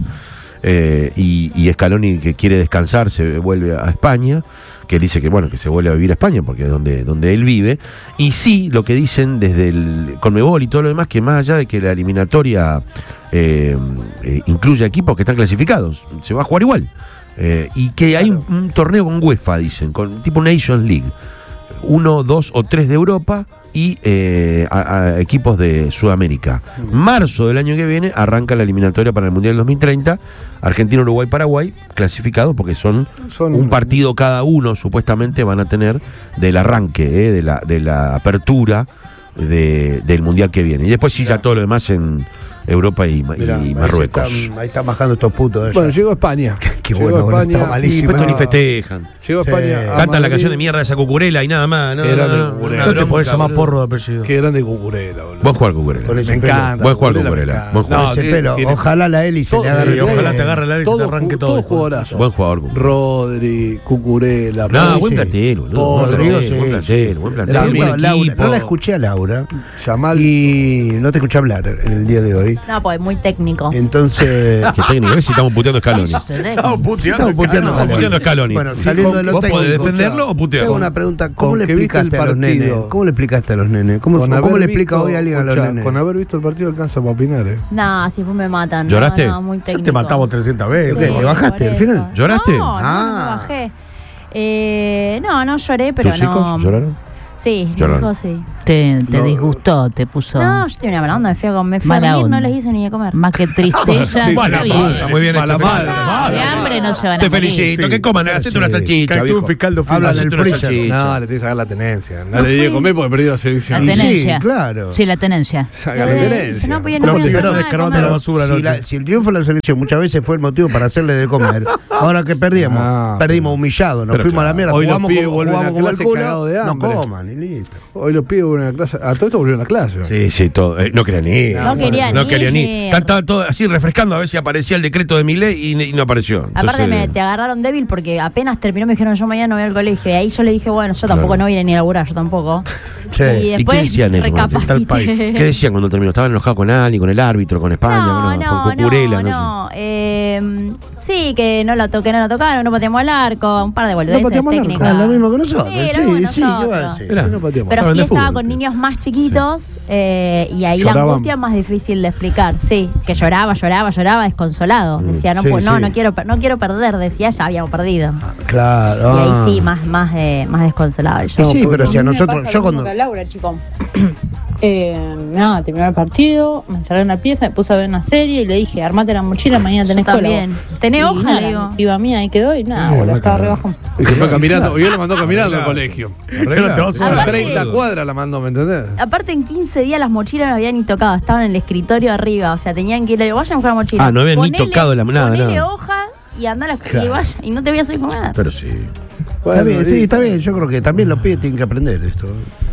eh, y, y Scaloni que quiere descansar se vuelve a España, que él dice que bueno, que se vuelve a vivir a España porque es donde, donde él vive, y sí, lo que dicen desde el Conmebol y todo lo demás, que más allá de que la eliminatoria eh, eh, incluye equipos que están clasificados, se va a jugar igual. Eh, y que hay un, un torneo con UEFA, dicen, con tipo Nations League. Uno, dos o tres de Europa y eh, a, a equipos de Sudamérica. Marzo del año que viene arranca la eliminatoria para el Mundial dos mil treinta. Argentina, Uruguay, Paraguay clasificados porque son, Son- un partido cada uno, supuestamente van a tener del arranque, eh, de, la, de la apertura de- del Mundial que viene. Y después sí, ya todo lo demás en Europa y, Ma- Mirá, y ahí Marruecos. se están- Ahí están bajando estos putos. eh, Bueno, ya. llegó a España. Qué Llegó bueno, a boludo, España. está malísimo. Y después Ah, ni festejan. Llegó a Sí. España. a Cantan la Madrid. canción de mierda de esa cucurela y nada más. No, Qué grande no, no, Cucurela. una No te podés bronca, llamar boludo. porro de apellido. Qué grande Cucurela, boludo. Buen jugar Cucurela. Con Me ese encanta. Buen jugador Cucurela, Cucurela, me encanta. buen jugador. No, Ese tiene- pelo, tiene- ojalá la hélice todo- le agarre. Y ojalá bien. te agarre la hélice y te todo, arranque ju- todo. todo hijo de- jugadorazo. Buen jugador. Cucurela. Rodri, Cucurela. No, Rodri, buen sí. plantel, boludo. Podrigo, Buen plantel, sí, buen sí. plantel, buen plantel. La- buen bueno, Laura, equipo. no la escuché a Laura Yamal. y no te escuché hablar en el día de hoy. No, pues muy técnico. Entonces, Qué técnico, a ver si estamos puteando a Scaloni. se deja. puteando. Estamos puteando Estamos puteando a Scaloni. Bueno, saliendo de los ¿Vos podés técnicos, defenderlo o putearlo? Tengo una pregunta. ¿Cómo Con le que viste explicaste el a los partido. nenes? ¿Cómo le explicaste a los nenes? ¿Cómo, Con cómo haber le explica visto- hoy alguien a los escuchá, nenes? Con haber visto el partido alcanza para opinar, ¿eh? No, si fue me matan. No, ¿Lloraste? No, muy Ya técnico. te matamos trescientas veces. ¿Qué? ¿Te bajaste por al final? eso. ¿Lloraste? No, no, Ah. no me bajé. Eh, no, no lloré, pero ¿Tus no. hijos lloraron? Sí, mis Lloraron. hijos sí. Te, te No. disgustó, te puso No, yo tenía una mala onda, me fui a, me fui a Mala dormir, onda. no les hice ni de comer. más que tristeza. Sí, está mala bien. madre. Muy bien Mala hecho. madre. Ah, De hambre no se van a Te morir. felicito. Sí. Que coman, hacete una Sí. salchicha, Cae tú viejo. un fiscal de Habla oficio. del Hacete una freezer. salchicha. No, le tienes que sacar la tenencia. No le di de comer porque perdió la selección. La Y sí, tenencia. claro. Sí, la tenencia. Saca la tenencia. No, pues, No, no te podía ganó hacer nada de descargando comer. la basura Si, anoche. la- si el triunfo de la selección muchas veces fue el motivo para hacerle de comer, ahora que perdimos, Ah, perdimos humillados, nos pero fuimos a la claro. mierda, Hoy los jugamos pibes como, vuelven a jugamos como el clase cagados culo, de no hambre. coman y listo. Hoy los pibes volvieron a clase. A todo esto volvieron a clase. Sí, sí, todo. Eh, no querían ir. No querían No ir. querían ir. Estaban todos así refrescando a ver si aparecía el decreto de Milei y, y no apareció. Aparte Entonces, me, te agarraron débil porque apenas terminó me dijeron yo mañana no voy al colegio y ahí yo le dije bueno yo tampoco Claro. no vine ni a laburar, yo tampoco. Sí. Y ¿Y después qué decían ellos? cuando está el país? recapacité. ¿Qué decían cuando terminó? ¿Estaban enojados con alguien, con el árbitro, con España, No, con, no, con Cucurella? no, No, no. Eh, sí, que no lo, to que no lo tocaron, no pateamos al arco, un par de boludeces No pateamos al arco. técnicas. Ah, lo mismo que nosotros. Sí, Sí, lo mismo que sí, ¿qué va a nosotros. decir? Mirá. No pateamos. Pero Saben sí de estaba fútbol. con niños más chiquitos eh, y ahí la Lloraban. angustia más difícil de explicar. Sí, que lloraba, lloraba, lloraba desconsolado. Decía, no, sí, pues, no, sí. no quiero per- no quiero perder, decía, ya habíamos perdido. Claro. Y ahí ah. sí, más, más, eh, más desconsolado. Sí, sí, pero si a nosotros, yo cuando... Laura, chico. Eh, nada, terminó el partido, me encerré en la pieza, me puse a ver una serie y le dije, armate la mochila, mañana tenés Yo escuela. también. ¿Tenés Y hoja? nada, Le digo. mi piba mía ahí quedó y nada, boludo, estaba re bajón. Y se fue caminando. Y él lo mandó caminando al colegio. Arreglá. te vas a- A Aparte- treinta cuadras la mandó, ¿me entendés? Aparte en quince días las mochilas no habían ni tocado, estaban en el escritorio arriba, o sea, tenían que ir, le digo, vayan a buscar la mochila. Ah, no habían ni Ponele- tocado la- nada, ponele nada. hoja y anda a la Claro. y vaya, y no te voy a hacer comer. Pero sí. Está bien, sí, está bien. Yo creo que también los pibes tienen que aprender esto.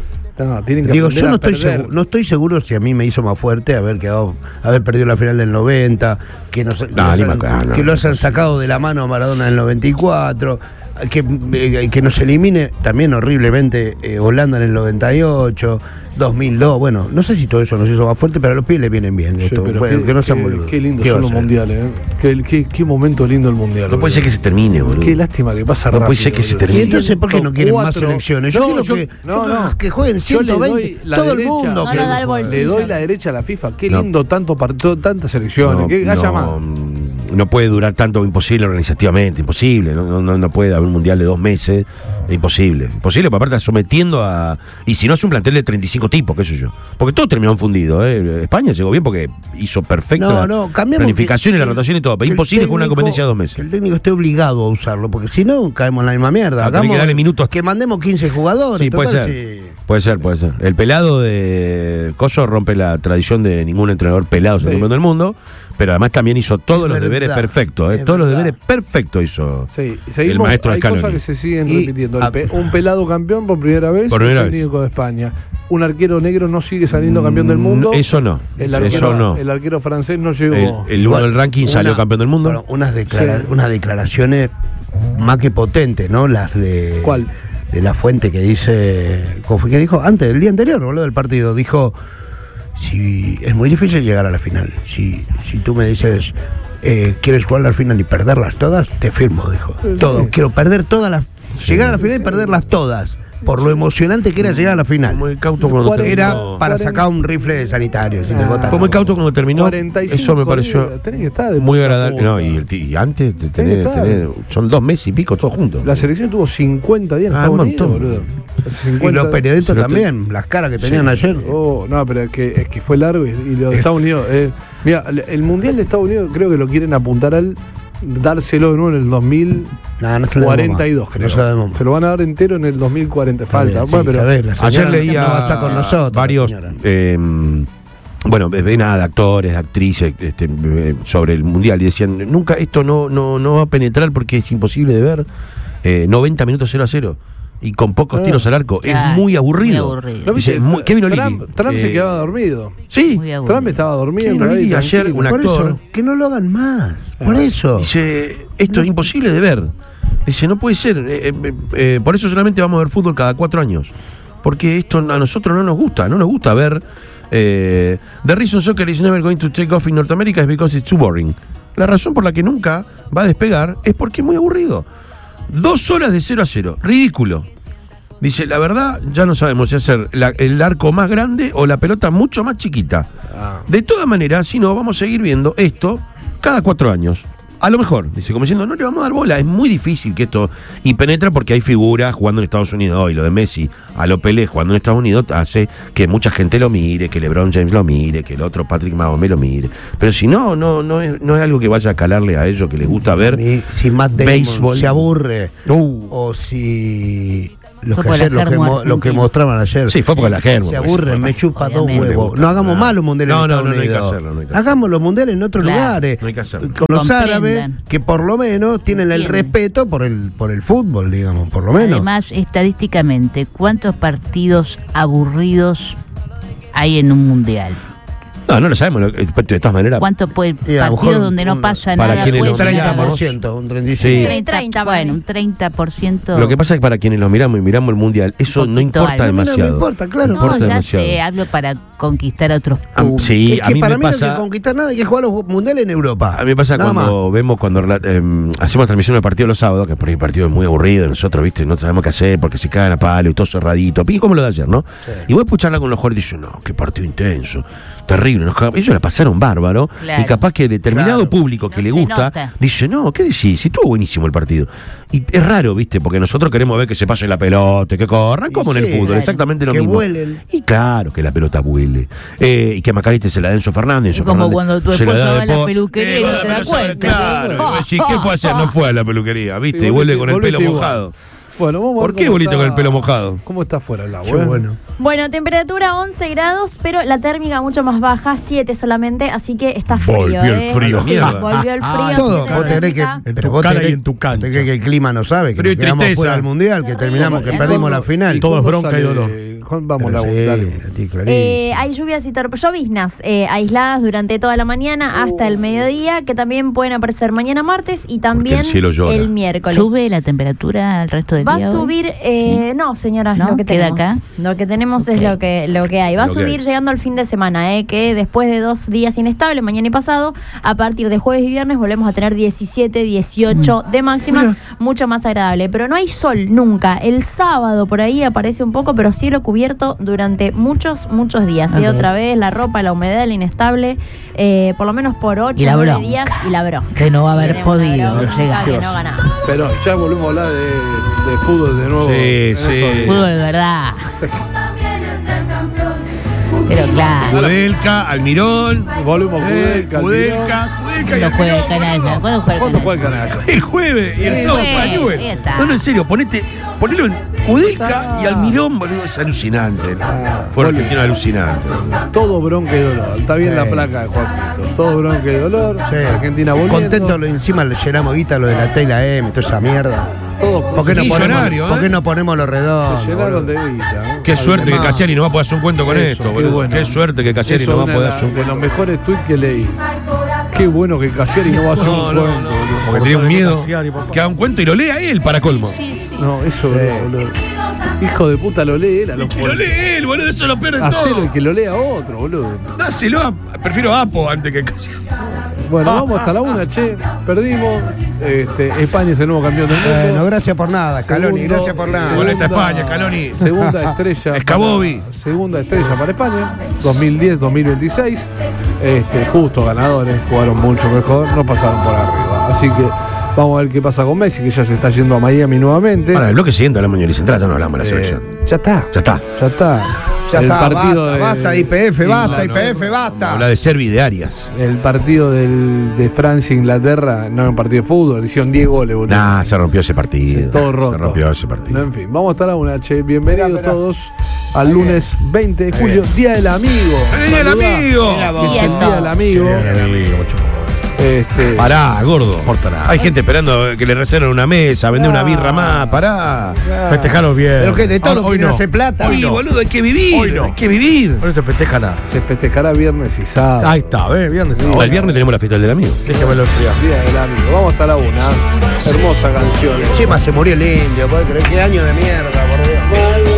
No, tienen que Digo, aprender yo no a estoy, perder. seguro, no estoy seguro si a mí me hizo más fuerte haber quedado, haber perdido la final del noventa, que nos, No, nos ni han- me acuerdo, no, que no. los han sacado de la mano a Maradona en el noventa y cuatro, que, eh, que nos elimine también horriblemente eh, Holanda en el noventa y ocho, dos mil dos, bueno, no sé si todo eso nos hizo más fuerte, pero a los pibes les vienen bien Sí, esto, pero bueno, qué, que no sean qué- boludos. qué lindos ¿Qué son va los a ser? mundiales, ¿eh? Qué, qué, qué momento lindo el mundial. No puede ser que se termine, boludo. Qué lástima que pasa No rápido. puede ser que se boludo. termine. Y entonces, ¿por qué no quieren más ciento cuatro. selecciones? Yo No, quiero yo- que, no, yo creo no. que jueguen Yo le ciento veinte, doy la todo el derecha. mundo. No que- lo da el bolsillo. Le doy la derecha a la FIFA. Qué No. lindo tanto partido, tantas selecciones. No, que haya no, más. mm, no puede durar tanto, imposible organizativamente, imposible. No, no, no puede haber un mundial de dos meses, es imposible. Imposible, porque aparte está sometiendo a. Y si no es un plantel de treinta y cinco tipos, qué sé yo. Porque todos terminaron fundidos. ¿eh? España llegó bien porque hizo perfecta No, no, cambiamos planificación que- y la que- rotación y todo. Pero que el imposible con una técnico- competencia de dos meses. Que el técnico esté obligado a usarlo, porque si no, caemos en la misma mierda. Ah, tenés que darle minutos. Que mandemos quince jugadores. Sí, puede total, ser. sí. Puede ser, puede ser. El pelado de Coso rompe la tradición de ningún entrenador pelado en el Sí. campeón del mundo, pero además también hizo todos Es los verdad, deberes perfectos. ¿eh? es Todos los verdad. deberes perfectos hizo Sí, y el seguimos, maestro hay Scaloni. cosas que se siguen Y- repitiendo. El ah, pe- un pelado campeón por primera vez, Por primera el vez. técnico de España. Un arquero negro no sigue saliendo campeón del mundo. Mm, Eso no. El arquero, Eso no. el arquero francés no llegó. El, el uno del ranking Una- salió campeón del mundo. Bueno, unas, declara- Sí. unas declaraciones más que potentes, ¿no? Las de. ¿Cuál? De la fuente que dice. ¿Cómo fue que dijo? Antes, el día anterior, boludo, del partido. Dijo. Si es muy difícil llegar a la final. Si, si tú me dices. eh, ¿Quieres jugar a la final y perderlas todas? Te firmo, dijo. Todo. Quiero perder todas las. Llegar a la final y perderlas todas. Por lo emocionante que era llegar a la final. Muy cauto cuando Cuarenta- Era terminó. para cuarenta- sacar un rifle sanitario. Si te Ah. botan Fue la muy boca. cauto cuando terminó. cuarenta y cinco Eso me pareció días. Tenés que estar de muy punta a agradable. punta. No, y, el ti- y antes de Tenés tener, que estar. tener- son dos meses y pico todos juntos. La selección tuvo cincuenta días en Ah, Estados un Unidos, montón. boludo. Y cincuenta los periodistas Se lo también, las caras que tenían Sí. ayer. Oh, no, pero es que, es que fue largo y, y lo de Estados Unidos. Eh, mira, el- el Mundial de Estados Unidos creo que lo quieren apuntar al dárselo de nuevo en el dos mil No, no se lo cuarenta y dos, demos más. creo. No se lo demos más. Se lo van a dar entero en el dos mil cuarenta. Falta. Sí, Bueno, pero sabés, la señora Ayer leía no va a estar con nosotros, varios, la señora. eh, bueno, ven nada, actores, actrices este, eh, sobre el mundial y decían, nunca esto no, no, no va a penetrar porque es imposible de ver. Eh, noventa minutos cero a cero y con pocos Ah. tiros al arco. Claro, es muy aburrido. muy aburrido. ¿no viste? Dice, muy- Kevin O'Leary. Trump, Trump se eh, quedaba dormido. Sí, Muy aburrido. Trump estaba dormido. Kevin por ahí, O'Leary ayer, tranquilo. un Por actor. eso, que no lo hagan más. Por Ah. eso. dice, esto es imposible de ver. Dice, no puede ser. eh, eh, eh, por eso solamente vamos a ver fútbol cada cuatro años. Porque esto a nosotros no nos gusta. No nos gusta ver. Eh, The reason soccer is never going to take off in North America is because it's too boring. La razón por la que nunca va a despegar, es porque es muy aburrido. Dos horas de cero a cero, ridículo. Dice, la verdad, ya no sabemos si hacer la, el arco más grande o la pelota mucho más chiquita. Ah. De todas maneras, si no, vamos a seguir viendo esto cada cuatro años. A lo mejor, dice, como diciendo, no le vamos a dar bola, es muy difícil que esto... Y penetra porque hay figuras jugando en Estados Unidos hoy, lo de Messi a lo Pelé jugando en Estados Unidos hace que mucha gente lo mire, que LeBron James lo mire, que el otro Patrick Mahomes lo mire. Pero si no, no no es, no es algo que vaya a calarle a ellos, que les gusta ver y si Matt Damon béisbol. Se aburre, uh. o si... Los que, ayer, los, que mo, los que mostraban ayer. Sí, fue porque la Germo. Se aburren, me chupa dos huevos. No hagamos más los mundiales no, en no, Estados no, no, Unidos. No hay que hacerlo, no hay que hacerlo. Hagamos los mundiales en otros claro, lugares. No hay que hacerlo. Con los árabes, que por lo menos tienen el respeto por el, por el fútbol, digamos, por lo menos. Además, estadísticamente, ¿cuántos partidos aburridos hay en un mundial? No, no lo sabemos, de todas maneras. ¿Cuánto puede partidos donde no pasa para nada? Quienes puede los treinta por ciento, un treinta y cinco por ciento. Sí. treinta, bueno, un treinta por ciento. Lo que pasa es que para quienes lo miramos y miramos el mundial, eso no importa algo. demasiado. No, no importa, claro. No, importa ya demasiado. sé, hablo para conquistar a otros Ah, sí, es que a mí para me mí pasa, no hay que conquistar nada, hay que jugar los mundiales en Europa. A mí me pasa nada cuando más. vemos, cuando eh, hacemos transmisión del partido los sábados, que por ahí el partido es muy aburrido, nosotros, viste, no sabemos qué hacer porque se cagan a palo y todo cerradito. Pide como lo de ayer, ¿no? Sí. Y voy a escucharla con los jugadores y dicen, no, qué partido intenso, terrible. Nos cagamos. Ellos la pasaron bárbaro. Claro. Y capaz que determinado claro. público que no le gusta nota. Dice, no, ¿qué decís? Si estuvo buenísimo el partido. Y es raro, viste, porque nosotros queremos ver que se pase la pelota, que corran, como sí, en el fútbol, claro. exactamente lo que mismo. Que vuelen. Y claro, que la pelota vuele. Eh, y que Macaliste se la da Enzo Fernández. Enzo como Fernández cuando tu esposa va a la peluquería y no te da cuenta. Claro, oh, sí, ¿qué fue a hacer? No fue a la peluquería, viste, y, y vuelve con el pelo igual. Mojado. Bueno, vamos a ver ¿Por qué bolito está, con el pelo mojado? ¿Cómo está afuera el agua? Qué bueno. Bueno, temperatura once grados, pero la térmica mucho más baja, siete solamente, así que está frío. Volvió ¿eh? el frío, sí, mierda. Volvió el frío. Ah, todo, vos tenés que. En pero tu vos cara tenés, y en tu cancha. tenés que el clima no sabe, que frío y nos quedamos tristeza. fuera del mundial, que terminamos, que perdimos la final. Todo es bronca y dolor. Vamos a eh, Hay lluvias y tormentas, lloviznas eh, aisladas durante toda la mañana hasta el mediodía, que también pueden aparecer mañana martes y también el, el miércoles. ¿Sube la temperatura al resto del Va día? Va a subir, eh, sí. no señora, ¿No? lo que ¿Queda tenemos. acá? Lo que tenemos okay. es lo que, lo que hay. Va a subir llegando al fin de semana, eh, que después de dos días inestables, mañana y pasado, a partir de jueves y viernes volvemos a tener diecisiete, dieciocho mm. de máxima, Mira. mucho más agradable. Pero no hay sol nunca. El sábado por ahí aparece un poco, pero cielo cubierto durante muchos, muchos días. Okay. Y otra vez la ropa, la humedad, el inestable, eh, por lo menos por ocho, nueve días y la bronca. Que no va a haber podido llegar. Que no ganamos. Pero ya volvemos a hablar de, de fútbol de nuevo. Sí, sí. Fútbol de verdad. Pero claro. Kudelka, Almirón. Volvemos a Kudelka. Kudelka, Kudelka. ¿Cuándo juega el canalla? ¿Cuándo juega el canalla? El jueves y el sábado para Newell. No, no, en serio, ponete, ponelo en Kudelka y Almirón, boludo, es alucinante. Fue un argentino alucinante. Todo bronca y dolor. Está bien sí. la placa de Joaquito. Todo bronca y dolor. Sí. Argentina volviendo. Contento, encima le llenamos guita lo de la Tela M, toda esa mierda. Todo ¿Por qué, no ponemos, ¿eh? ¿Por qué no ponemos los redondos? Se llenaron de guita. ¿eh? Qué Al suerte que Cassiari no va a poder hacer un cuento con Eso, esto, boludo. Qué, bueno. qué suerte que Cassiari no va a poder hacer un cuento. De los mejores tweets que leí. Qué bueno que Cassiari no va a hacer no, un no, cuento, boludo. Porque tenía un miedo que haga un cuento y lo lea él para colmo. No, eso, boludo. Hijo de puta, lo lee él a los que lo lee él, boludo, eso lo peor de todo. Hacelo y que lo lea otro, boludo. Dáselo a, prefiero a Apo antes que Cassiari. Bueno, vamos hasta la una, che. Perdimos. Este, España es el nuevo campeón del mundo. Bueno, gracias por nada, Scaloni, gracias por nada. Bueno, está España, Scaloni. Segunda estrella. Escabobi. Segunda estrella para España. dos mil diez dos mil veintiséis. Este, justo ganadores, jugaron mucho mejor, no pasaron por arriba. Así que vamos a ver qué pasa con Messi, que ya se está yendo a Miami nuevamente. Para el bloque siguiente hablamos de Central, ya no hablamos de la selección. Eh, ya está. Ya está. Ya está. Ya el está, partido basta, de, basta, I P F, basta, no, I P F, no, basta. Habla de Servi y de Arias. El partido del, de Francia e Inglaterra no era un partido de fútbol, hicieron diez goles, boludo. Nah, se rompió ese partido. Sí, todo roto. Se rompió ese partido. No, en fin, vamos a estar a una, che. Bienvenidos espera, espera. todos al lunes veinte de julio, Día del Amigo. ¡El Día del Amigo! Es el Día del Amigo. El Día del Amigo, mucho. Este, pará, gordo. Hay gente esperando que le reserven una mesa, vender una birra más. Pará. Festejalo bien. Pero que de todo hoy no no hace plata. Hoy, no. boludo, hay que vivir. Hoy no. Hay que vivir. Hoy no se festeja nada. Se festejará viernes y sábado. Ahí está, ¿ves? Viernes y sábado. No, el viernes tenemos la fiesta del amigo. Déjame lo enfriar. Día del Amigo. Vamos hasta la una. Hermosa canción. Chema se murió el indio. ¿Puedes creer qué año de mierda, por Dios?